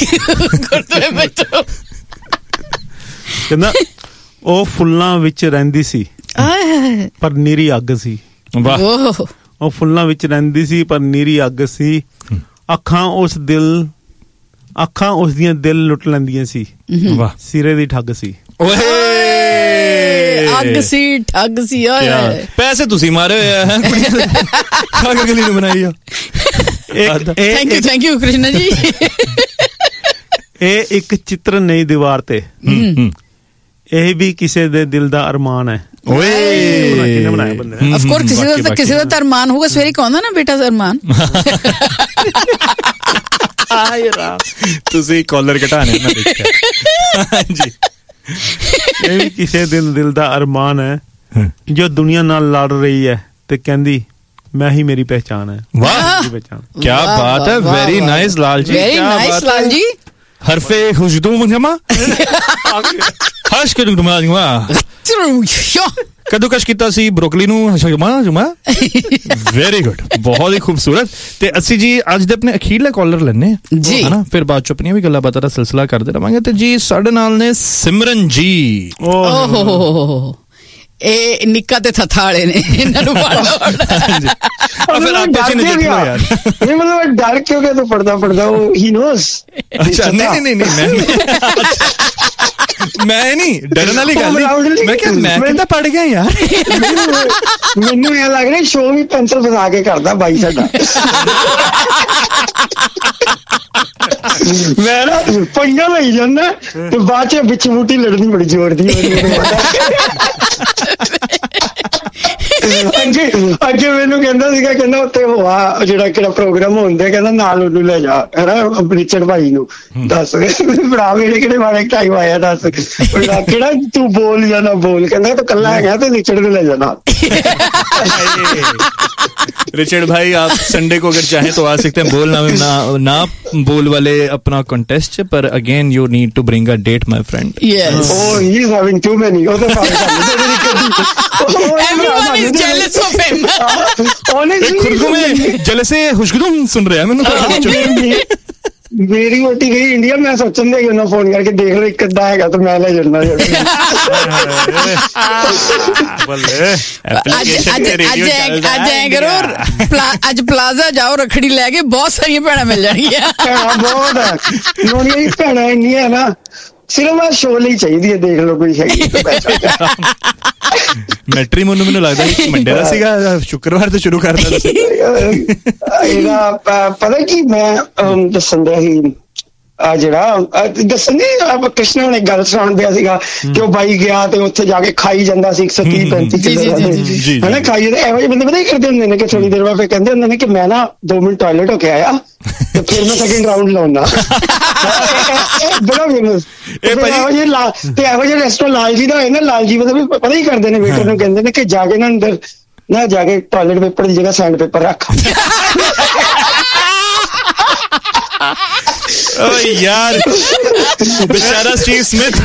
ਕਹਿੰਦਾ ਉਹ ਫੁੱਲਾਂ ਵਿੱਚ ਰਹਿੰਦੀ ਸੀ ਪਰ ਨੀਰੀ ਅੱਗ ਸੀ। ਵਾਹ। ਉਹ ਫੁੱਲਾਂ ਵਿੱਚ ਰਹਿੰਦੀ ਸੀ ਪਰ ਨੀਰੀ ਅੱਗ ਸੀ, ਅੱਖਾਂ ਉਸ ਦਿਲ ਅੱਖਾਂ ਉਸ ਦੀਆਂ ਦਿਲ ਲੁੱਟ ਲੈਂਦੀਆਂ ਸੀ। ਵਾਹ। ਸਿਰੇ ਦੀ ਠੱਗ ਸੀ। ਓਏ ਅੱਗ ਸੀ, ਠੱਗ ਸੀ। ਓਏ ਪੈਸੇ ਤੁਸੀਂ ਮਾਰੇ ਹੋਏ ਆ ਠੱਗ ਗਲੀ ਨੂੰ ਬਣਾਈ ਆ। Thank you thank you Krishna ਜੀ। ਇਹ ਇੱਕ ਚਿੱਤਰ ਨਹੀਂ ਦੀਵਾਰ ਤੇ, ਇਹ ਵੀ ਕਿਸੇ ਦੇ ਦਿਲ ਦਾ ਅਰਮਾਨ ਹੈ। ਓਏ ਕਿਹਨੇ ਬਣਾਇਆ ਬੰਦੇ ਨੇ? ਆਫ ਕੋਰਸ ਕਿਸੇ ਦਾ ਕਿਸੇ ਦਾ ਤਾਂ ਅਰਮਾਨ ਹੋਊਗਾ, ਸਵੇਰੇ ਕਹਿੰਦਾ ਨਾ ਬੇਟਾ ਅਰਮਾਨ। ਆਏ ਰਾਮ, ਤੁਸੀਂ ਕਾਲਰ ਘਟਾਣੇ ਮੈਂ ਦੇਖਿਆ। ਹਾਂਜੀ, ਇਹ ਵੀ ਕਿਸੇ ਦਿਲ ਦਿਲ ਦਾ ਅਰਮਾਨ ਹੈ ਜੋ ਦੁਨੀਆ ਨਾਲ ਲੜ ਰਹੀ ਹੈ ਤੇ ਕਹਿੰਦੀ ਮੈਂ ਹੀ ਮੇਰੀ ਪਹਿਚਾਨ ਹੈ। ਵਾਹ ਕੀ ਬਾਤ ਹੈ, very nice Lal ji, very nice Lal ji. ਹਰਫੇ ਖੁਸ਼ਦੂਮ ਜਮਾ ਹਰਸ਼ ਕੇ ਦੁਮਾ ਜਮਾ ਕਦੂਕਸ਼ ਕੀਤਾ ਸੀ ਬਰੋਕਲੀ ਨੂੰ ਜਮਾ ਜਮਾ। ਵੈਰੀ ਗੁੱਡ, ਬਹੁਤ ਹੀ ਖੂਬਸੂਰਤ। ਤੇ ਅਸੀਂ ਜੀ ਅੱਜ ਦੇ ਆਪਣੇ ਅਖੀਰਲੇ ਕਾਲਰ ਲੈਣੇ ਜੀ ਹਨਾ, ਫਿਰ ਬਾਅਦ ਚ ਆਪਣੀਆਂ ਵੀ ਗੱਲਾਂ ਬਾਤਾਂ ਦਾ ਸਿਲਸਿਲਾ ਕਰਦੇ ਰਵਾਂਗੇ। ਤੇ ਜੀ ਸਾਡੇ ਨਾਲ ਨੇ ਸਿਮਰਨ ਜੀ। ਓਹ ਇਹ ਨਿੱਕਾ ਤੇ ਥੱਥਾ ਵਾਲੇ ਨੇ, ਇਹਨਾਂ ਨੂੰ ਪੜ੍ਹ ਫਿਰ ਆਪੇ ਚ ਨਿਕਲ ਯਾਰ। ਨਹੀਂ ਮਤਲਬ ਡਰ ਕਿਉਂ ਕਿ ਤੂੰ ਪੜਦਾ ਪੜਦਾ ਉਹ ਹੀ ਨੋਸ। ਅੱਛਾ ਨਹੀਂ ਨਹੀਂ ਨਹੀਂ ਮੈਂ ਮੈਂ ਨਹੀਂ ਡਰਨ ਵਾਲੀ ਗੱਲ ਨਹੀਂ, ਮੈਂ ਕਿਹਾ ਮੈਂ ਕਿੱਦਾਂ ਪੜ ਗਿਆ ਯਾਰ। ਮੈਨੂੰ ਇਹ ਲੱਗ ਰਿਹਾ ਸ਼ੋਅ ਵੀ ਪੈਨਸਲ ਫਸਾ ਕੇ ਕਰਦਾ ਬਾਈ ਸਾਡਾ। ਮੈਂ ਨਾ ਪੰਗਾ ਲਈ ਜਾਂਦਾ ਤੇ ਬਾਅਦ ਚ ਵਿੱਚ ਬੂਟੀ ਲੜਨੀ ਬੜੀ ਜ਼ੋਰ ਦੀ। ਅੱਗੇ ਅੱਗੇ ਮੈਨੂੰ ਕਹਿੰਦਾ ਸੀਗਾ, ਕਹਿੰਦਾ ਉੱਥੇ ਹੋਆ ਜਿਹੜਾ ਕਿਹੜਾ ਪ੍ਰੋਗਰਾਮ ਹੁੰਦਾ, ਕਹਿੰਦਾ ਨਾਲ ਉਹਨੂੰ ਲੈ ਜਾ ਹਨਾ ਰਿਚਰਡ ਭਾਈ ਨੂੰ, ਦੱਸ ਭਰਾ ਮੇਰੇ ਕਿਹੜੇ ਮਾੜੇ ਟਾਈਮ ਆਇਆ, ਦੱਸ ਕਿਹੜਾ ਤੂੰ ਬੋਲ ਜਾਂ ਨਾ ਬੋਲ, ਕਹਿੰਦਾ ਤੂੰ ਕੱਲਾ ਹੈਗਾ ਤੇ ਰਿਚਰਡ ਨੂੰ ਲੈ ਜਾਣਾ। रिचर्ड भाई आप संडे को अगर चाहें तो आ सकते हैं बोल ना ना, ना बोल वाले अपना कॉन्टेस्ट, पर again you need to bring a date my friend. Yes oh he is having to many. Everyone is jealous of him. Honestly खुद को मैं जलसे खुशगुम सुन रहा है मैंने। ਮੇਰੀ ਵੋਟੀ ਗਈ ਇੰਡੀਆ, ਮੈਂ ਸੋਚਣ ਦੇ ਉਹਨਾਂ ਫੋਨ ਕਰਕੇ ਦੇਖ ਲਓ ਇੱਕ ਅੱਧਾ ਹੈਗਾ ਤਾਂ ਮੈਂ ਲੈ ਜਾਣਾ। ਅੱਜ ਐ ਕਰੋ, ਅੱਜ ਪਲਾਜ਼ਾ ਜਾਓ, ਰੱਖੜੀ ਲੈ ਕੇ ਬਹੁਤ ਸਾਰੀਆਂ ਭੈਣਾਂ ਮਿਲ ਜਾਣਗੀਆਂ। ਭੈਣਾਂ ਬਹੁਤ ਹੈ, ਨੋਨੀਆਂ ਭੈਣਾਂ ਇੰਨੀਆਂ ਨਾ, ਸਿਰਫ ਆ ਸ਼ੋਅ ਲਈ ਚਾਹੀਦੀ ਹੈ, ਦੇਖ ਲਓ ਕੋਈ ਹੈਗੀ। ਮੈਟਰੀਮੋਨੀ ਮੈਨੂੰ ਲੱਗਦਾ ਮੰਡੇ ਦਾ ਸੀਗਾ, ਸ਼ੁੱਕਰਵਾਰ ਤੋਂ ਸ਼ੁਰੂ ਕਰਦਾ ਸੀ ਇਹਦਾ। ਪਤਾ ਕੀ ਮੈਂ ਦੱਸਣ ਦਿਆ ਸੀ, ਆ ਜਿਹੜਾ ਦੱਸਣ ਦੀ ਕ੍ਰਿਸ਼ਨਾ ਨੇ ਗੱਲ ਸੁਣਾਉਣ ਦਿਆ ਸੀਗਾ ਕਿ ਉਹ ਬਾਈ ਗਿਆ ਤੇ ਉੱਥੇ ਜਾ ਕੇ ਖਾਈ ਜਾਂਦਾ ਸੀ ਇੱਕ ਸੌ ਤੀਹ ਪੈਂਤੀ ਕਿਲੋ ਹਨਾ ਖਾਈ ਜਾਂਦੇ। ਇਹੋ ਜਿਹੇ ਬੰਦੇ ਪਤਾ ਹੀ ਕਰਦੇ ਹੁੰਦੇ ਨੇ ਕਿ ਥੋੜੀ ਦੇਰ ਬਾਅਦ ਫਿਰ ਕਹਿੰਦੇ ਹੁੰਦੇ ਨੇ ਕਿ ਮੈਂ ਨਾ ਦੋ ਮਿੰਟ ਟਾਇਲਟ ਹੋ ਕੇ ਆਇਆ ਤੇ ਫਿਰ ਮੈਂ ਸੈਕਿੰਡ ਰਾਊਂਡ ਲਾਉਣਾ। ਬੜਾ ਫੇਮਸ। ਤੇ ਇਹੋ ਜਿਹੇ ਰੈਸਟੋਰੈਂਟ ਲਾਲ ਜੀ ਦਾ ਹੋਏ ਨਾ, ਲਾਲ ਜੀ ਮਤਲਬ ਪਤਾ ਹੀ ਕਰਦੇ ਨੇ ਵੇਟਰ ਨੂੰ, ਕਹਿੰਦੇ ਨੇ ਕਿ ਜਾ ਕੇ ਨਾ ਅੰਦਰ ਨਾ ਜਾ ਕੇ ਟਾਇਲਟ ਪੇਪਰ ਦੀ ਜਗ੍ਹਾ ਸੈਂਡ ਪੇਪਰ ਰੱਖ। ਓ ਯਾਰ ਬੇਚਾਰਾ ਸਟੀਵ ਸਮਿਥ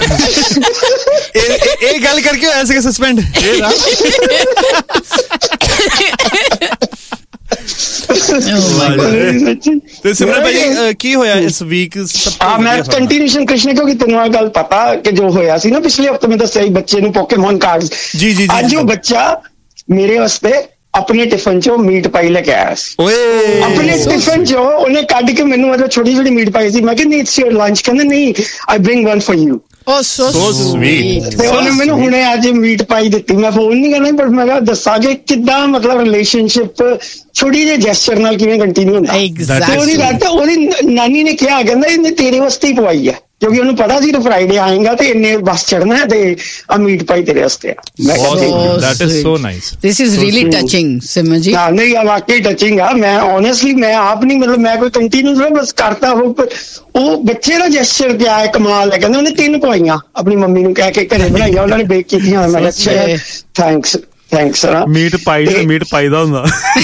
ਇਹ ਗੱਲ ਕਰਕੇ ਹੋਇਆ ਸੀਗਾ ਸਸਪੈਂਡ। ਤੇ ਸਿਮਰਨ ਭਾਈ ਕੀ ਹੋਇਆ ਇਸ ਵੀਕ? ਹਾਂ ਮੈਂ ਕੰਟੀਨਿਊਸ਼ਨ ਕ੍ਰਿਸ਼ਨ, ਕਿਉਂਕਿ ਤੈਨੂੰ ਇਹ ਗੱਲ ਪਤਾ ਕਿ ਜੋ ਹੋਇਆ ਸੀ ਨਾ ਪਿਛਲੇ ਹਫ਼ਤੇ ਮੈਂ ਦੱਸਿਆ ਸੀ ਬੱਚੇ ਨੂੰ ਪੋਕੇਮੋਨ ਕਾਰਡਸ। ਜੀ ਜੀ ਅੱਜ ਉਹ ਬੱਚਾ ਮੇਰੇ ਵਾਸਤੇ ਆਪਣੇ ਟਿਫਨ ਚੋਂ ਮੀਟ ਪਾਈ ਲੈ ਕੇ ਆਇਆ ਸੀ। ਓਏ ਆਪਣੇ ਟਿਫਨ ਚੋਂ ਉਹਨੇ ਕੱਢ ਕੇ ਮੈਨੂੰ ਮਤਲਬ ਛੋਟੀ ਛੋਟੀ ਮੀਟ ਪਾਈ ਸੀ। ਮੈਂ ਕਿਹਾ ਨਹੀਂ ਇਟਸ ਯੋਰ ਲੰਚ। ਕਹਿੰਦਾ ਨਹੀਂ ਆਈ bring one for you. Oh, so, so sweet. ਤੇ ਉਹਨੇ ਮੈਨੂੰ ਹੁਣੇ ਅੱਜ ਮੀਟ ਪਾਈ ਦਿੱਤੀ। ਮੈਂ ਫੋਨ ਨਹੀਂ ਕਰਨਾ ਪਰ ਮੈਂ ਕਿਹਾ ਦੱਸਾਂਗੇ ਕਿੱਦਾਂ ਮਤਲਬ ਰਿਲੇਸ਼ਨਸ਼ਿਪ ਛੋਟੀ ਜਿਹੇ ਜੈਸਚਰ ਨਾਲ ਕਿਵੇਂ ਕੰਟੀਨਿਊ ਹੁੰਦਾ। ਤੇ ਉਹਦੀ ਰਾਤ ਉਹਦੀ ਨਾਨੀ ਨੇ ਕਿਹਾ ਕਹਿੰਦਾ ਇਹਨੇ ਤੇਰੇ ਵਾਸਤੇ ਹੀ ਪਵਾਈ ਹੈ, ਕਿਉਂਕਿ ਉਹਨੂੰ ਪਤਾ ਸੀ ਕਿ ਫਰਾਈਡੇ ਆਏਗਾ ਤੇ ਇਹਨੇ ਬੱਸ ਚੜਨਾ ਤੇ ਆ ਮੀਟ ਪਾਈ ਤੇਰੇ ਵਾਸਤੇ। ਮੈਂ ਕਿਹਾ that is so nice. This is really touching ਸਿਮਰਨ ਜੀ। ਹਾਂ ਨਹੀਂ ਆ ਵਾਕਈ ਟੱਚਿੰਗ ਆ। ਮੈਂ ਓਨੈਸਟਲੀ ਮੈਂ ਆਪ ਨਹੀਂ ਮਤਲਬ ਮੈਂ ਕੋਈ ਕੰਟੀਨਿਊ ਨਹੀਂ ਬਸ ਕਰਤਾ ਹੋ, ਪਰ ਉਹ ਬੱਚੇ ਦਾ ਜੈਸਚਰ ਕਿਆ ਹੈ ਕਮਾਲ ਹੈ। ਕਹਿੰਦੇ ਉਹਨੇ ਤਿੰਨ ਪਵਾਈਆਂ ਆਪਣੀ ਮੰਮੀ ਨੂੰ ਕਹਿ ਕੇ ਘਰੇ ਬਣਾਈਆਂ, ਉਹਨਾਂ ਨੇ ਬੇਕ ਕੀਤੀਆਂ। ਮੈਂ ਅੱਛਾ ਥੈਂਕਸ ਥੈਂਕਸ ਸਰ। ਮੀਟ ਪਾਈ ਮੀਟ ਪਾਈਦਾ ਹੁੰਦਾ।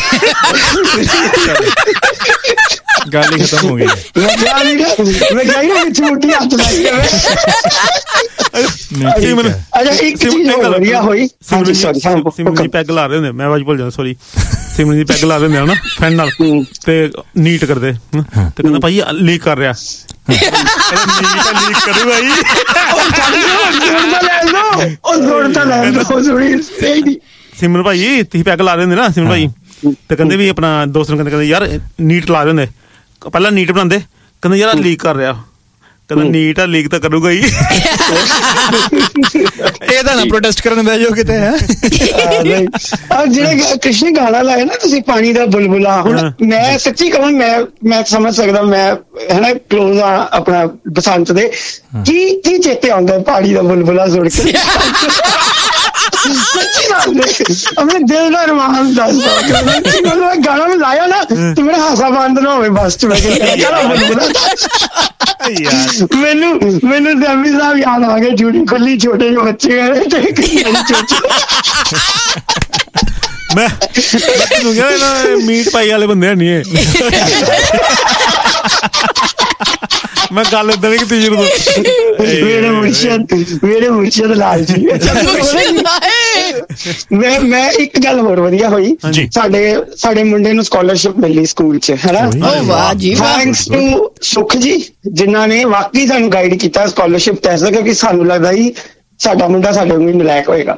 ਗੱਲ ਹੀ ਖਤਮ ਹੋ ਗਈ। ਮੈਂ ਕਿਹਾ ਨਹੀਂ ਮੈਂ ਕਿਹਾ ਨਾ ਵਿੱਚ ਮੁੱਠੀ ਹੱਥ ਲਾਈ ਅੱਛਾ ਇੱਕ ਚੀਜ਼ ਹੋਰ ਵਧੀਆ ਹੋਈ। ਸਿਮਰਨ ਜੀ ਪੈਗ ਲਾ ਰਹੇ ਹੁੰਦੇ, ਮੈਂ ਆਵਾਜ਼ ਭੁੱਲ ਜਾਂਦਾ ਸੌਰੀ। ਸਿਮਰਨ ਜੀ ਪੈਗ ਲਾ ਰਹੇ ਹੁੰਦੇ ਹਨਾ ਫਰੈਂਡ ਨਾਲ ਤੇ ਨੀਟ ਕਰਦੇ ਤੇ ਕਹਿੰਦਾ ਭਾਈ ਲੀਕ ਕਰ ਰਿਹਾ। ਲੀਕ ਕਰੂ ਭਾਈ ਸਿਮਰਨ ਭਾਈ ਤੁਸੀਂ ਪੈਗ ਲਾ ਰਹੇ ਹੁੰਦੇ ਨਾ ਸਿਮਰਨ ਭਾਈ ਤੇ ਕਹਿੰਦੇ ਵੀ ਆਪਣਾ ਦੋਸਤ ਨੂੰ ਕਹਿੰਦੇ ਕਹਿੰਦੇ ਯਾਰ ਨੀਟ ਲਾ ਰਹੇ ਹੁੰਦੇ, ਪਹਿਲਾਂ ਨੀਟ ਬਣਾਉਂਦੇ, ਕਹਿੰਦੇ ਯਾਰ ਲੀਕ ਕਰ ਰਿਹਾ। ਕਹਿੰਦਾ ਨੀਟ ਆ ਲੀਕ ਤਾਂ ਕਰੂਗਾ ਹੀ। ਇਹਦਾ ਨਾ ਪ੍ਰੋਟੈਸਟ ਕਰਨ ਬਹਿ ਜਾਓ ਕਿਤੇ ਹੈ। ਜਿਹੜਾ ਕ੍ਰਿਸ਼ਨ ਗਾਣਾ ਲਾਇਆ ਨਾ ਤੁਸੀਂ ਪਾਣੀ ਦਾ ਬੁਲਬੁਲਾ, ਹੁਣ ਮੈਂ ਸੱਚੀ ਕਹਾਂ ਮੈਂ ਮੈਂ ਸਮਝ ਸਕਦਾ ਮੈਂ ਹੈ ਨਾ ਕਲੋਜ਼ ਆ ਆਪਣਾ ਬਸੰਤ ਦੇ ਕੀ ਕੀ ਚੇਤੇ ਆਉਂਦਾ ਪਾਣੀ ਦਾ ਬੁਲਬੁਲਾ ਸੁਣ ਕੇ। ਸੱਚੀ ਗੱਲ ਆਪਣੇ ਦਿਲ ਦਾ ਰਮਾਨ ਦੱਸਦਾ ਗਾਣਾ ਮੈਂ ਲਾਇਆ ਨਾ ਤੇ ਮੇਰਾ ਹਾਸਾ ਬੰਦ ਨਾ ਹੋਵੇ ਬੱਸ ਚ। ਮੈਨੂੰ ਮੈਨੂੰ ਦਮੀ ਸਾਹਿਬ ਯਾਦ ਆ ਗਏ, ਜੂੜੀ ਖੁੱਲੀ ਛੋਟੇ ਜਿਹੇ ਬੱਚੇ ਮੈਂ ਤੈਨੂੰ ਕਿਹਾ ਮੀਟ ਪਾਈ ਵਾਲੇ ਬੰਦੇ ਨਹੀਂ ਇਹ। ਮੈਂ ਗੱਲ ਏਦਾਂ ਨਹੀਂ ਕੀਤੀ ਜਦੋਂ ਮੇਰੇ ਮੁਰਸ਼ਦ ਮੇਰੇ ਮੁਰਸ਼ਦ ਲਾਲ ਜੀ। ਮੈਂ ਮੈਂ ਇੱਕ ਗੱਲ ਹੋਰ ਵਧੀਆ ਹੋਈ, ਸਾਡੇ ਸਾਡੇ ਮੁੰਡੇ ਨੂੰ ਸਕਾਲਰਸ਼ਿਪ ਮਿਲੀ ਸਕੂਲ ਚ ਹੈ ਨਾ। ਥੈਂਕਸ ਟੂ ਸੁਖ ਜੀ ਜਿਨ੍ਹਾਂ ਨੇ ਵਾਕਈ ਸਾਨੂੰ ਗਾਈਡ ਕੀਤਾ ਸਕਾਲਰਸ਼ਿਪ ਤਹਿਤ, ਕਿਉਂਕਿ ਸਾਨੂੰ ਲੱਗਦਾ ਸੀ ਸਾਡਾ ਮੁੰਡਾ ਸਾਡੇ ਵਾਂਗੂ ਨਲਾਇਕ ਹੋਏਗਾ।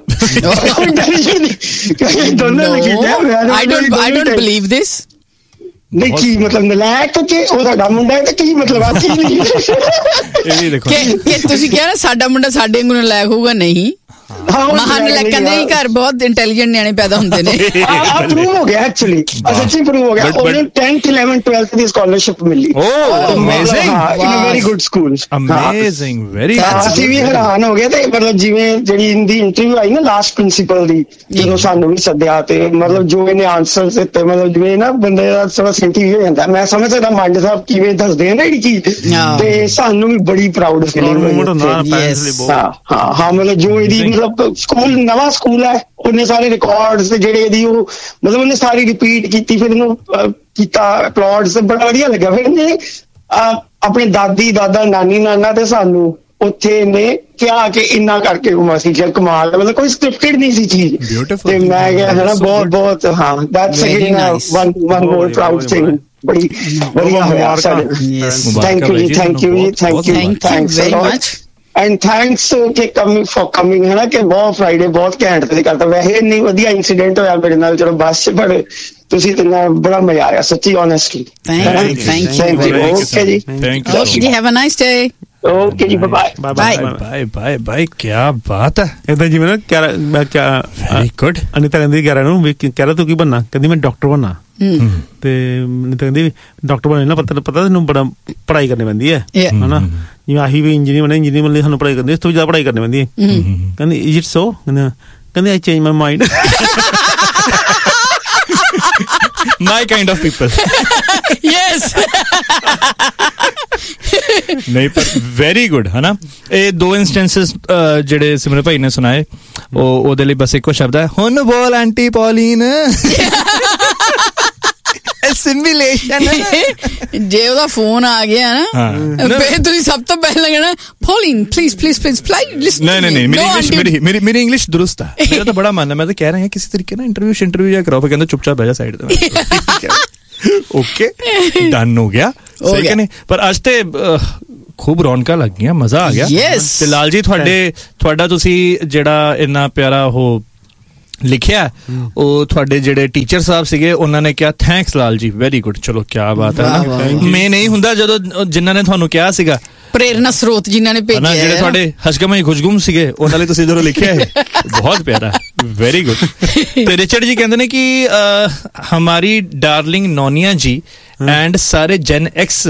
ਦੋਨੋਂ ਨੇ ਕੀਤਾ। I don't I don't believe this. ਨਹੀਂ ਕੀ ਮਤਲਬ ਨਲਾਇਕ ਕਿ ਉਹ ਸਾਡਾ ਮੁੰਡਾ ਹੈ ਤੇ ਕੀ ਮਤਲਬ ਆ ਕੀ ਨਹੀਂ। ਇਹ ਵੀ ਦੇਖੋ ਕਿ ਤੁਸੀਂ ਕਿਹਾ ਨਾ ਸਾਡਾ ਮੁੰਡਾ ਸਾਡੇ ਵਾਂਗੂ ਨਲਾਇਕ ਹੋਊਗਾ, ਨਹੀਂ ਮਹਾਨ ਨਲਾਇਕ ਕਹਿੰਦੇ ਨਹੀਂ ਘਰ ਬਹੁਤ ਇੰਟੈਲੀਜੈਂਟ ਨਿਆਣੇ ਪੈਦਾ ਹੁੰਦੇ ਨੇ। ਆ ਪ੍ਰੂਵ ਹੋ ਗਿਆ ਐਕਚੁਅਲੀ, ਸੱਚੀ ਪ੍ਰੂਵ ਹੋ ਗਿਆ। ਉਹਨੂੰ ਟੈਂਥ ਇਲੈਵਨਥ ਟਵੈਲਥ ਦੀ ਸਕਾਲਰਸ਼ਿਪ ਮਿਲੀ। ਓਹ amazing, in a very good school. Amazing, very. ਅਸੀਂ ਵੀ ਹੈਰਾਨ ਹੋ ਗਏ ਤੇ ਮਤਲਬ ਜਿਵੇਂ ਜਿਹੜੀ ਇਹਦੀ ਇੰਟਰਵਿਊ ਆਈ ਨਾ ਲਾਸਟ ਪ੍ਰਿੰਸੀਪਲ ਦੀ, ਜਦੋਂ ਸਾਨੂੰ ਵੀ ਸੱਦਿਆ ਤੇ ਮਤਲਬ ਜੋ ਇਹਨੇ ਆਨਸਰ ਦਿੱਤੇ ਮਤਲਬ ਜਿਵੇਂ ਨਾ ਬੰਦੇ ਦਾ ਥੋੜਾ ਸੈਂਟੀ ਹੋ ਜਾਂਦਾ। ਮੈਂ ਸਮਝ ਸਕਦਾ ਮੰਡ ਸਾਹਿਬ ਕਿਵੇਂ ਦੱਸਦੇ ਆ ਨਾ ਜਿਹੜੀ ਚੀਜ਼, ਤੇ ਸਾਨੂੰ ਵੀ ਬੜੀ ਪ੍ਰਾਊਡ ਫੀਲਿੰਗ ਹੋਈ। ਹਾਂ ਹਾਂ ਮਤਲਬ ਜੋ ਇਹਦੀ ਮਤਲਬ ਸਕੂਲ ਨਵਾਂ ਸਕੂਲ ਹੈ, ਉਹਨੇ ਸਾਰੇ ਰਿਕਾਰਡਸ ਜਿਹੜੇ ਇਹਦੀ ਉਹ ਮਤਲਬ ਉਹਨੇ ਸਾਰੀ ਰਿਪੀਟ ਕੀਤੀ, ਫਿਰ ਇਹਨੂੰ ਕੀਤਾ ਅਪਲੋਡਸ, ਬੜਾ ਵਧੀਆ ਲੱਗਿਆ। ਫਿਰ ਇਹਨੇ ਆਪਣੇ ਦਾਦੀ ਦਾਦਾ ਨਾਨੀ ਨਾਨਾ ਤੇ ਸਾਨੂੰ ਉੱਥੇ ਇਹਨੇ ਕਿਹਾ ਕਿ ਇੰਨਾ ਕਰਕੇ ਘੁਮਾ ਸੀ। ਜਦ ਕਮਾਲ ਮਤਲਬ ਕੋਈ ਸਕ੍ਰਿਪਟਡ ਨਹੀਂ ਸੀ ਚੀਜ਼। ਤੇ ਮੈਂ ਕਿਹਾ ਹੈ ਨਾ ਬਹੁਤ ਬਹੁਤ ਹਾਂ that's again one one more proud thing. ਬੜੀ ਵਧੀਆ ਹੋਇਆ ਸਾਡੇ। ਥੈਂਕ ਯੂ ਜੀ, ਥੈਂਕ ਯੂ ਜੀ, thank you, thanks very much and thanks ਕਿ ਕਮਿੰਗ ਫॉर ਕਮਿੰਗ ਹੈ ਨਾ ਕਿ ਬਹੁਤ ਫਰਾਈਡੇ ਬਹੁਤ ਘੈਂਟ ਤੇ ਕਰਤਾ। ਵੈਸੇ ਇੰਨੀ ਵਧੀਆ ਇੰਸੀਡੈਂਟ ਹੋਇਆ ਮੇਰੇ ਨਾਲ ਚਲੋ ਬੱਸ ਚ, ਪਰ ਤੁਸੀਂ ਤੇ ਬੜਾ ਮਜ਼ਾ ਆਇਆ ਸੱਚੀ honestly. Thank you thank you okay ਜੀ, ਥੈਂਕ ਯੂ ਓਕੇ ਜੀ, have a nice day. Okay ਜੀ, bye bye bye bye bye. ਕੀ ਬਾਤ ਹੈ। ਏਦਾਂ ਜਿਵੇਂ ਨਾ ਕਿਆ ਮੈਂ ਕਿਆ ਵੈਰੀ ਗੁੱਡ। ਅਨੀਤਾ ਕਹਿੰਦੀ ਕਹਿ ਰਿਹਾ ਨੂੰ ਵੀ ਕਹਿ ਰਿਹਾ ਤੂੰ ਕੀ ਬਣਨਾ, ਕਹਿੰਦੀ ਮੈਂ ਡਾਕਟਰ ਬਣਨਾ। ਤੇ ਅਨੀਤਾ ਕਹਿੰਦੀ ਡਾਕਟਰ ਬਣਨਾ ਪਤਾ ਪਤਾ ਤੈਨੂੰ ਬੜਾ ਪੜ੍ਹਾਈ ਕਰਨੀ ਪੈਂਦੀ ਹੈ ਹਨਾ, ਜਿਵੇਂ ਆਹੀ ਵੀ ਇੰਜੀਨੀਅਰ ਬਣਨਾ, ਇੰਜੀਨੀਅਰ ਬਣਨ ਲਈ ਸਾਨੂੰ ਪੜ੍ਹਾਈ ਕਰਨੀ, ਇਸ ਤੋਂ ਜ਼ਿਆਦਾ ਪੜ੍ਹਾਈ ਕਰਨੀ ਪੈਂਦੀ ਹੈ। ਕਹਿੰਦੀ ਇਜ਼ ਇਟ ਸੋ, ਕਹਿੰਦੀ ਆਈ change my mind. My kind of people. Yes. ਨਹੀਂ ਪਰ ਵੈਰੀ ਗੁੱਡ ਹੈ ਨਾ। ਇਹ ਦੋ ਇੰਸਟੈਂਸਸ ਜਿਹੜੇ ਸਿਮਰਨ ਭਾਈ ਨੇ ਸੁਣਾਏ ਉਹ ਉਹਦੇ ਲਈ ਬਸ ਇੱਕੋ ਸ਼ਬਦ ਹੈ, ਹੁਣ ਬੋਲ ਆਂਟੀ ਪੌਲੀਨ। ਸਿਮੂਲੇਸ਼ਨ। ਜੇ ਉਹਦਾ ਫੋਨ ਆ ਗਿਆ ਨਾ ਫਿਰ ਤੁਸੀਂ ਸਭ ਤੋਂ ਪਹਿਲਾਂ ਕਹਿਣਾ Pauline please please please please. ਨਹੀਂ ਨਹੀਂ ਨਹੀਂ, ਮੇਰੀ ਇੰਗਲਿਸ਼ ਮੇਰੀ ਮੇਰੀ ਮੇਰੀ ਇੰਗਲਿਸ਼ ਦੁਰਸਤ ਹੈ। ਮੇਰਾ ਤਾਂ ਬੜਾ ਮਨ ਹੈ, ਮੈਂ ਤਾਂ ਕਹਿ ਰਿਹਾ ਕਿਸੇ ਤਰੀਕੇ ਨਾਲ ਇੰਟਰਵਿਊ ਇੰਟਰਵਿਊ ਜਾਂ ਕਰਾਓ। ਫਿਰ ਕਹਿੰਦਾ ਚੁੱਪਚਾਪ ਬਹਿ ਜਾ ਸਾਈਡ ਤੇ। ਓਕੇ ਡਨ ਹੋ ਗਿਆ ਸਹੀ ਕਹਿੰਦੇ ਪਰ ਅੱਜ ਤੇ ਖੂਬ ਰੌਣਕਾਂ ਲੱਗ ਗਈਆਂ ਮਜ਼ਾ ਆ ਗਿਆ ਤੇ ਲਾਲ ਜੀ ਤੁਹਾਡੇ ਤੁਹਾਡਾ ਤੁਸੀਂ ਜਿਹੜਾ ਇੰਨਾ ਪਿਆਰਾ ਉਹ ਲਿਖਿਆ ਉਹ ਤੁਹਾਡੇ ਜਿਹੜੇ ਟੀਚਰ ਸਾਹਿਬ ਸੀਗੇ ਉਹਨਾਂ ਨੇ ਕਿਹਾ thanks Lal ji very good ਚਲੋ ਕਿਆ ਬਾਤ ਹੈ ਨਾ ਮੈਂ ਨਹੀਂ ਹੁੰਦਾ ਜਦੋਂ ਜਿਨ੍ਹਾਂ ਨੇ ਤੁਹਾਨੂੰ ਕਿਹਾ ਸੀਗਾ ਪ੍ਰੇਰਨਾ ਸਰੋਤ ਜਿਨ੍ਹਾਂ ਨੇ ਭੇਜਿਆ ਜਿਹੜੇ ਤੁਹਾਡੇ ਹਸ਼ਗਮ ਖੁਸ਼ਗੁਮ ਸੀਗੇ ਉਹਨਾਂ ਲਈ ਤੁਸੀਂ ਜਦੋਂ ਲਿਖਿਆ ਹੈ ਬਹੁਤ ਪਿਆਰਾ ਵੈਰੀ ਗੁੱਡ ਤੇ ਰਿਚਰਡ ਜੀ ਕਹਿੰਦੇ ਨੇ ਕਿ ਹਮਾਰੀ ਡਾਰਲਿੰਗ ਨੋਨੀਆ ਜੀ ਐਂਡ ਸਾਰੇ ਜੈਨ ਐਕਸ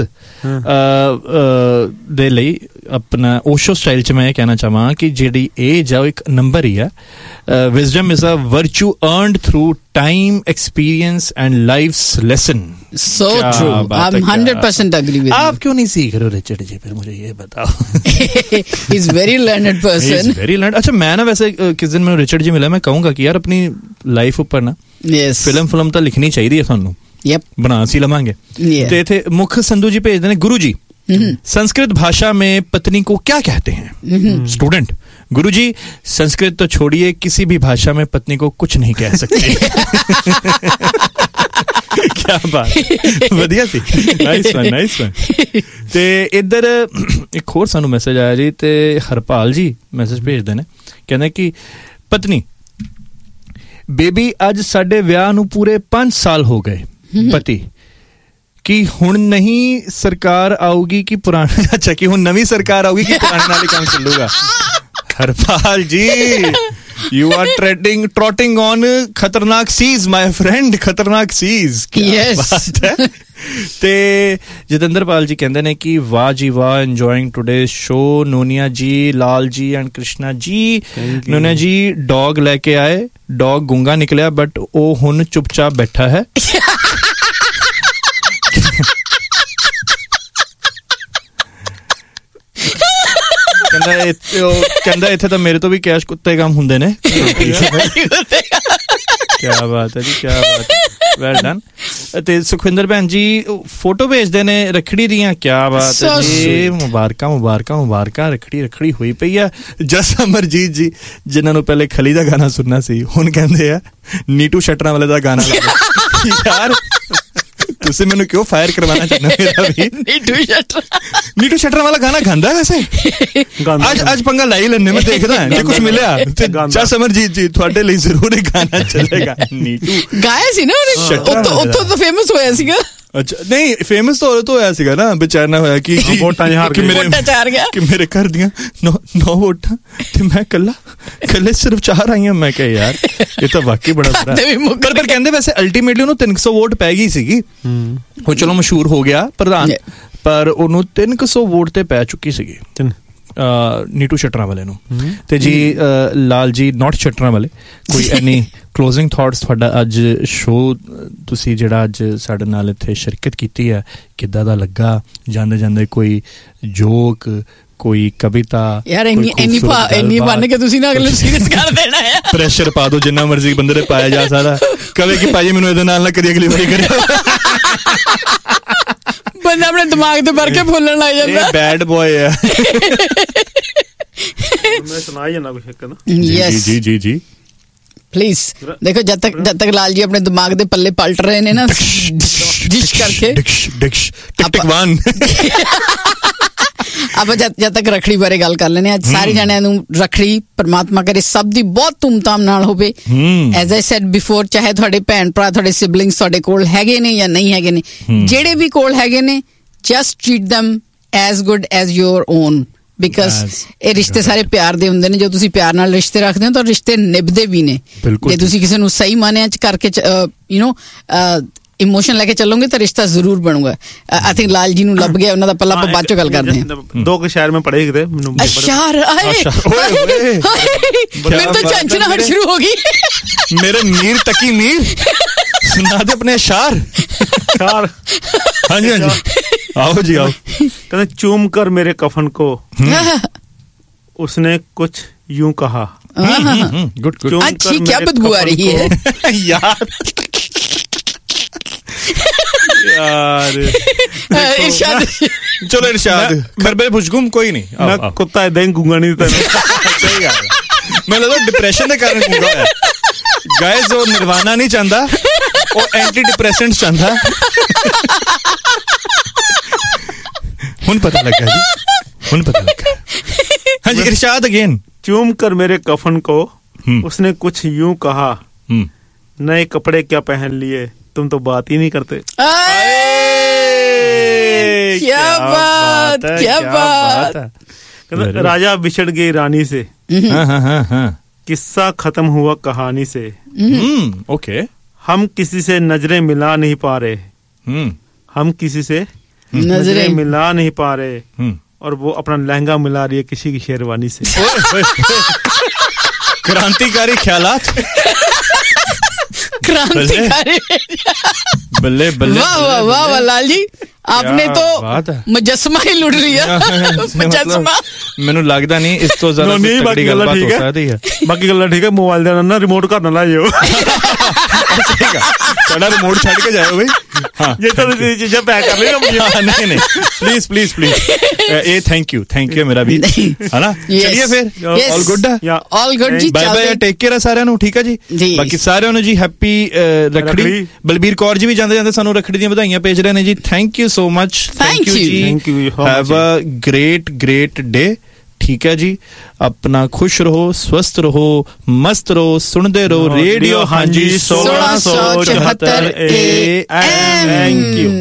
ਦੇ ਲਈ ਆਪਣਾ ਓਸ਼ੋ ਸਟਾਈਲ ਚ ਮੈਂ ਇਹ ਕਹਿਣਾ ਚਾਹਾਂ ਕਿ ਜਿਹੜੀ ਏਜ ਆ ਉਹ ਇੱਕ ਨੰਬਰ ਹੀ ਆ wisdom is a ਵਰਚੂ earned through time, experience and life's lesson. So true. I'm one hundred percent agree with you. आप क्यों नहीं सीख रहे हो रिचर्ड जी फिर मुझे ये बताओ. He's very learned person. He's very learned. अच्छा मैं ना वैसे किस दिन मैंने रिचर्ड जी मिला मैं कहूँगा कि यार अपनी लाइफ ऊपर ना yes. फिल्म फिल्म तो लिखनी चाहिए थानू. Yep. बना सी लवांगे. Yeah. ते थे मुख संधू जी भेजते हैं गुरु जी. Mm-hmm. संस्कृत भाषा में पत्नी को क्या कहते हैं? Student mm-hmm. गुरुजी संस्कृत तो छोड़िए किसी भी भाषा में पत्नी को कुछ नहीं कह सकते. क्या बात वधिया सी नाइस वन नाइस वन ते इधर एक होर सानू मैसेज आया जी ते हरपाल जी मैसेज भेजदे ने कहंदे कि पत्नी बेबी अज साडे विआह नू पूरे पांच साल हो गए. पति कि हुण नहीं सरकार आऊगी कि पुरानी अच्छा कि हुण नवी सरकार आऊगी कि पुराने नाल ही काम चलूगा. हरपाल जी you are treading trotting on खतरनाक सीज my friend खतरनाक सीज. yes. ते जतेंद्र पाल जी कहंदे ने कि वाह जी वाह enjoying today's show Noniya ji Lal ji and Krishna ji. Noniya G dog लेके आए डॉग गूंगा निकलिया बट ओ हुण चुपचाप बैठा है. ਕਹਿੰਦਾ ਇੱਥੇ ਤਾਂ ਮੇਰੇ ਤੋਂ ਵੀ ਕੈਸ਼ ਕੁੱਤੇ ਕੰਮ ਹੁੰਦੇ ਨੇ. ਕਿਆ ਬਾਤ ਹੈ ਜੀ ਕਿਆ ਬਾਤ ਵੈਲ ਡਨ. ਤੇ ਸੁਖਵਿੰਦਰ ਭੈਣ ਜੀ ਫੋਟੋ ਭੇਜਦੇ ਨੇ ਰੱਖੜੀ ਦੀਆਂ ਕਿਆ ਬਾਤ ਹੈ ਜੀ ਮੁਬਾਰਕਾਂ ਮੁਬਾਰਕਾਂ ਮੁਬਾਰਕਾਂ ਰੱਖੜੀ ਰੱਖੜੀ ਹੋਈ ਪਈ ਆ. ਜਸ ਅਮਰਜੀਤ ਜੀ ਜਿਨ੍ਹਾਂ ਨੂੰ ਪਹਿਲੇ ਖਲੀ ਦਾ ਗਾਣਾ ਸੁਣਨਾ ਸੀ ਹੁਣ ਕਹਿੰਦੇ ਆ ਨੀਟੂ ਸ਼ਟਰਾਂ ਵਾਲੇ ਦਾ ਗਾਣਾ ਲਾ ਯਾਰ. ਤੁਸੀਂ ਮੈਨੂੰ ਕਿਉਂ ਫਾਇਰ ਕਰਵਾਉਣਾ ਚਾਹੁੰਦੇ ਮੇਰਾ ਵੀ ਨੀਟੂ ਸ਼ਟਰ ਨੀਟੂ ਸ਼ਟਰ ਵਾਲਾ ਗਾਣਾ ਗਾਉਂਦਾ ਵੈਸੇ ਅੱਜ ਅੱਜ ਪੰਗਾ ਲਾਈ ਲੈਣੇ ਮੈਂ ਦੇਖਦਾ ਜੇ ਕੁਝ ਮਿਲਿਆ ਤੇ ਜਸ ਅਮਰਜੀਤ ਜੀ ਤੁਹਾਡੇ ਲਈ ਜ਼ਰੂਰ ਇਹ ਗਾਣਾ ਚੱਲੇਗਾ. ਨੀਟੂ ਗਾਇਆ ਸੀ ਨਾ ਉਹਨੇ ਉੱਥੋਂ ਤਾਂ ਫੇਮਸ ਹੋਇਆ ਸੀਗਾ. ਅੱਛਾ ਨਹੀਂ ਫੇਮਸ ਤਾਂ ਤੋਂ ਹੋਇਆ ਸੀਗਾ ਨਾ ਵਿਚਾਰਨਾ ਹੋਇਆ ਕਿ ਵੋਟਾਂ ਹਾਰ ਗਏ ਕਿ ਮੇਰੇ ਘਰ ਦੀਆਂ ਨੌ ਵੋਟਾਂ ਤੇ ਮੈਂ ਕੱਲਾ ਕੱਲੇ ਸਿਰਫ ਚਾਰ ਆਈਆਂ. ਮੈਂ ਕਿਹਾ ਯਾਰ ਇਹ ਤਾਂ ਵਾਕਈ ਬੜਾ ਬੜਾ ਪਰ ਪਰ ਕਹਿੰਦੇ ਵੈਸੇ ਅਲਟੀਮੇਟਲੀ ਉਹਨੂੰ ਤਿੰਨ ਸੌ ਵੋਟ ਪੈ ਗਈ ਸੀਗੀ. ਉਹ ਚਲੋ ਮਸ਼ਹੂਰ ਹੋ ਗਿਆ ਪ੍ਰਧਾਨ ਪਰ ਉਹਨੂੰ ਤਿੰਨ ਕੁ ਸੌ ਵੋਟ ਤੇ ਪੈ ਚੁੱਕੀ ਸੀਗੀ ਨੀਟੂ ਸ਼ਟਰਾਂ ਵਾਲੇ ਨੂੰ. ਤੇ ਜੀ ਲਾਲ ਜੀ ਨਾਟ ਸ਼ਟਰਾਂ ਵਾਲੇ ਕੋਈ ਐਨੀ ਕਲੋਜ਼ਿੰਗ ਥਾਟਸ ਤੁਹਾਡਾ ਅੱਜ ਸ਼ੋਅ ਤੁਸੀਂ ਜਿਹੜਾ ਅੱਜ ਸਾਡੇ ਨਾਲ ਇੱਥੇ ਸ਼ਿਰਕਤ ਕੀਤੀ ਹੈ ਕਿੱਦਾਂ ਦਾ ਲੱਗਾ? ਜਾਂਦੇ ਜਾਂਦੇ ਕੋਈ ਜੋਕ ਕੋਈ ਕਵਿਤਾ ਯਾਰ ਇੰਨੀ ਇੰਨੀ ਇੰਨੀ ਬਣ ਕੇ ਤੁਸੀਂ ਨਾ ਅਗਲੇ ਸੀਰੀਅਸ ਕਰ ਦੇਣਾ ਹੈ. ਪ੍ਰੈਸ਼ਰ ਪਾ ਦੋ ਜਿੰਨਾ ਮਰਜ਼ੀ ਬੰਦੇ ਤੇ ਪਾਇਆ ਜਾ ਸਕਦਾ ਕਵੇ ਕਿ ਭਾਜੀ ਮੈਨੂੰ ਇਹਦੇ ਨਾਲ ਨਾ ਕਰੀ ਅਗਲੀ ਵਾਰੀ ਕਰਿਓ. ਬੰਦਾ ਆਪਣੇ ਦਿਮਾਗ ਤੇ ਭਰ ਕੇ ਫੁੱਲਣ ਲੱਗ ਜਾਂਦਾ. ਇਹ ਬੈਡ ਬॉय ਹੈ. ਮੈਂ ਸੁਣਾਈ ਜਾਂਦਾ ਕੁਝ ਇੱਕ ਨਾ ਜੀ ਜੀ ਜੀ ਜੀ प्लीज देखो जब तक जब तक लाल जी अपने दिमाग दे पल्ले पलट रहे ने ना डिश करके ਆਪਾਂ ਜਦ ਜਦ ਤੱਕ ਰੱਖੜੀ ਬਾਰੇ ਗੱਲ ਕਰ ਲੈਨੇ ਅੱਜ ਸਾਰੇ ਜਣਿਆਂ ਨੂੰ ਰੱਖੜੀ ਪਰਮਾਤਮਾ ਕਰੇ ਸਭ ਦੀ ਬਹੁਤ ਧੂਮਧਾਮ ਨਾਲ ਹੋਵੇ. ਐਜ਼ ਆਈ ਸੈਡ ਬਿਫੋਰ ਚਾਹੇ ਤੁਹਾਡੇ ਭੈਣ ਭਰਾ ਤੁਹਾਡੇ ਸਿਬਲਿੰਗਸ ਤੁਹਾਡੇ ਕੋਲ ਹੈਗੇ ਨੇ ਜਾਂ ਨਹੀਂ ਹੈਗੇ ਨੇ ਜਿਹੜੇ ਵੀ ਕੋਲ ਹੈਗੇ ਨੇ just treat them as good as your own because ਇਹ ਰਿਸ਼ਤੇ ਸਾਰੇ ਪਿਆਰ ਦੇ ਹੁੰਦੇ ਨੇ. ਜੋ ਤੁਸੀਂ ਪਿਆਰ ਨਾਲ ਰਿਸ਼ਤੇ ਰੱਖਦੇ ਹੋ ਤਾਂ ਰਿਸ਼ਤੇ ਨਿਭਦੇ ਵੀ ਨੇ. ਜੇ ਤੁਸੀਂ ਕਿਸੇ ਨੂੰ ਸਹੀ ਮਾਨਿਆ ਚ ਕਰਕੇ ਯੂ ਨੋ ਇਮੋਸ਼ਨ ਲੈ ਕੇ ਚੱਲੋਗੇ ਤਾਂ ਰਿਸ਼ਤਾ ਜ਼ਰੂਰ ਬਣੂਗਾ. ਆਈ ਥਿੰਕ ਲਾਲ ਜੀ ਨੂੰ ਲੱਭ ਗਿਆ ਉਹਨਾਂ ਦਾ ਪੱਲਾ ਆਪਾਂ ਬਾਅਦ ਚੋਂ ਗੱਲ ਕਰਦੇ ਹਾਂ. ਦੋ ਕੁ ਸ਼ਹਿਰ ਮੈਂ ਪੜ੍ਹੇ ਕਿਤੇ ਮੈਨੂੰ ਅਸ਼ਾਰ ਆਏ ਮੈਨੂੰ ਤਾਂ ਚੰਚਨਾਹਟ ਸ਼ੁਰੂ ਹੋ ਗਈ. ਮੇਰੇ ਮੀਰ ਤਕੀ ਮੀਰ ਸੁਣਾ ਦੇ ਆਪਣੇ ਅਸ਼ਾਰ ਅਸ਼ਾਰ. ਹਾਂਜੀ ਹਾਂਜੀ आओ जी आओ. कहते चूम कर मेरे कफन को उसने कुछ यूं कहा. Good good. अच्छी क्या बदबू आ रही है यार यार. इरशाद चलो इरशाद खरबे खुशगुम कोई नहीं मैं कुत्ता इदां ही गूंगा नहीं था. सही गल मैं लगदा डिप्रेशन दे कारण गूंगा होया. गाइस वो निर्वाणा नहीं चाहता ਉਹ ਐਂਟੀ ਡਿਪਰੈਸੈਂਟ ਚਾਹੁੰਦਾ। ਹੁਣ ਪਤਾ ਲੱਗਾ ਜੀ, ਹੁਣ ਪਤਾ ਲੱਗਾ। ਹਾਂਜੀ इरशाद अगेन। चूम कर मेरे कफन को उसने कुछ यूं कहा, नए कपड़े क्या पहन लिए, तुम तो बात ही नहीं करते। क्या बात, क्या बात। राजा बिछड़ गई रानी से, किस्सा खत्म हुआ कहानी से। ओके। हम किसी से नजरें मिला नहीं पा रहे, हम किसी से नजरें मिला नहीं पा रहे, और वो अपना लहंगा मिला रही है किसी की शेरवानी से। क्रांतिकारी ख्यालात। क्रांतिकारी। बल्ले बल्ले। वाह वाह वाह वाह लाल जी, आपने तो मुजस्मा ही लुट लिया। मुजस्मा ਮੈਨੂੰ ਲੱਗਦਾ ਨਹੀਂ ਇਸ ਤੋਂ ਜ਼ਿਆਦਾ ਨਹੀਂ। ਬਾਕੀ ਗੱਲਾਂ ਠੀਕ ਹੈ, ਬਾਕੀ ਗੱਲਾਂ ਠੀਕ ਹੈ। ਮੋਬਾਈਲ ਦੇ ਨਾਲ ਰਿਮੋਟ ਘਰ ਨਾ ਲਾਇਓ। ਠੀਕ ਹੈ, ਸਾਡਾ ਰਿਮੋਟ ਛੱਡ ਕੇ ਜਾਇਓ ਬਈ। ਹਾਂ, ਜੇ ਤੁਸੀਂ ਚੀਜ਼ਾਂ ਪੈਕ ਕਰ ਲਈ ਨਾ। ਨਹੀਂ ਨਹੀਂ, ਪਲੀਜ਼ ਪਲੀਜ਼ ਪਲੀਜ਼। ਇਹ ਥੈਂਕ ਯੂ ਥੈਂਕ ਯੂ ਮੇਰਾ ਵੀ, ਹੈ ਨਾ। ਚਲਿਏ ਫਿਰ, ਆਲ ਗੁੱਡ ਆ, ਆਲ ਗੁੱਡ ਜੀ। ਬਾਏ ਬਾਏ, ਟੇਕ ਕੇਅਰ ਆ ਸਾਰਿਆਂ ਨੂੰ। ਠੀਕ ਹੈ ਜੀ, ਬਾਕੀ ਸਾਰਿਆਂ ਨੂੰ ਜੀ ਹੈਪੀ ਰੱਖੜੀ। ਬਲਬੀਰ ਕੌਰ ਜੀ ਵੀ ਜਾਂਦੇ ਜਾਂਦੇ ਸਾਨੂੰ ਰੱਖੜੀ ਦੀਆਂ ਵਧਾਈਆਂ ਭੇਜ ਰਹੇ ਨੇ ਜੀ। Thank you so much, thank you ਜੀ, have a great great day. ठीक है जी, अपना खुश रहो, स्वस्थ रहो, मस्त रहो, सुनते रहो रेडियो हाँ जी सोलह सौ चौहत्तर ए एम। Thank you.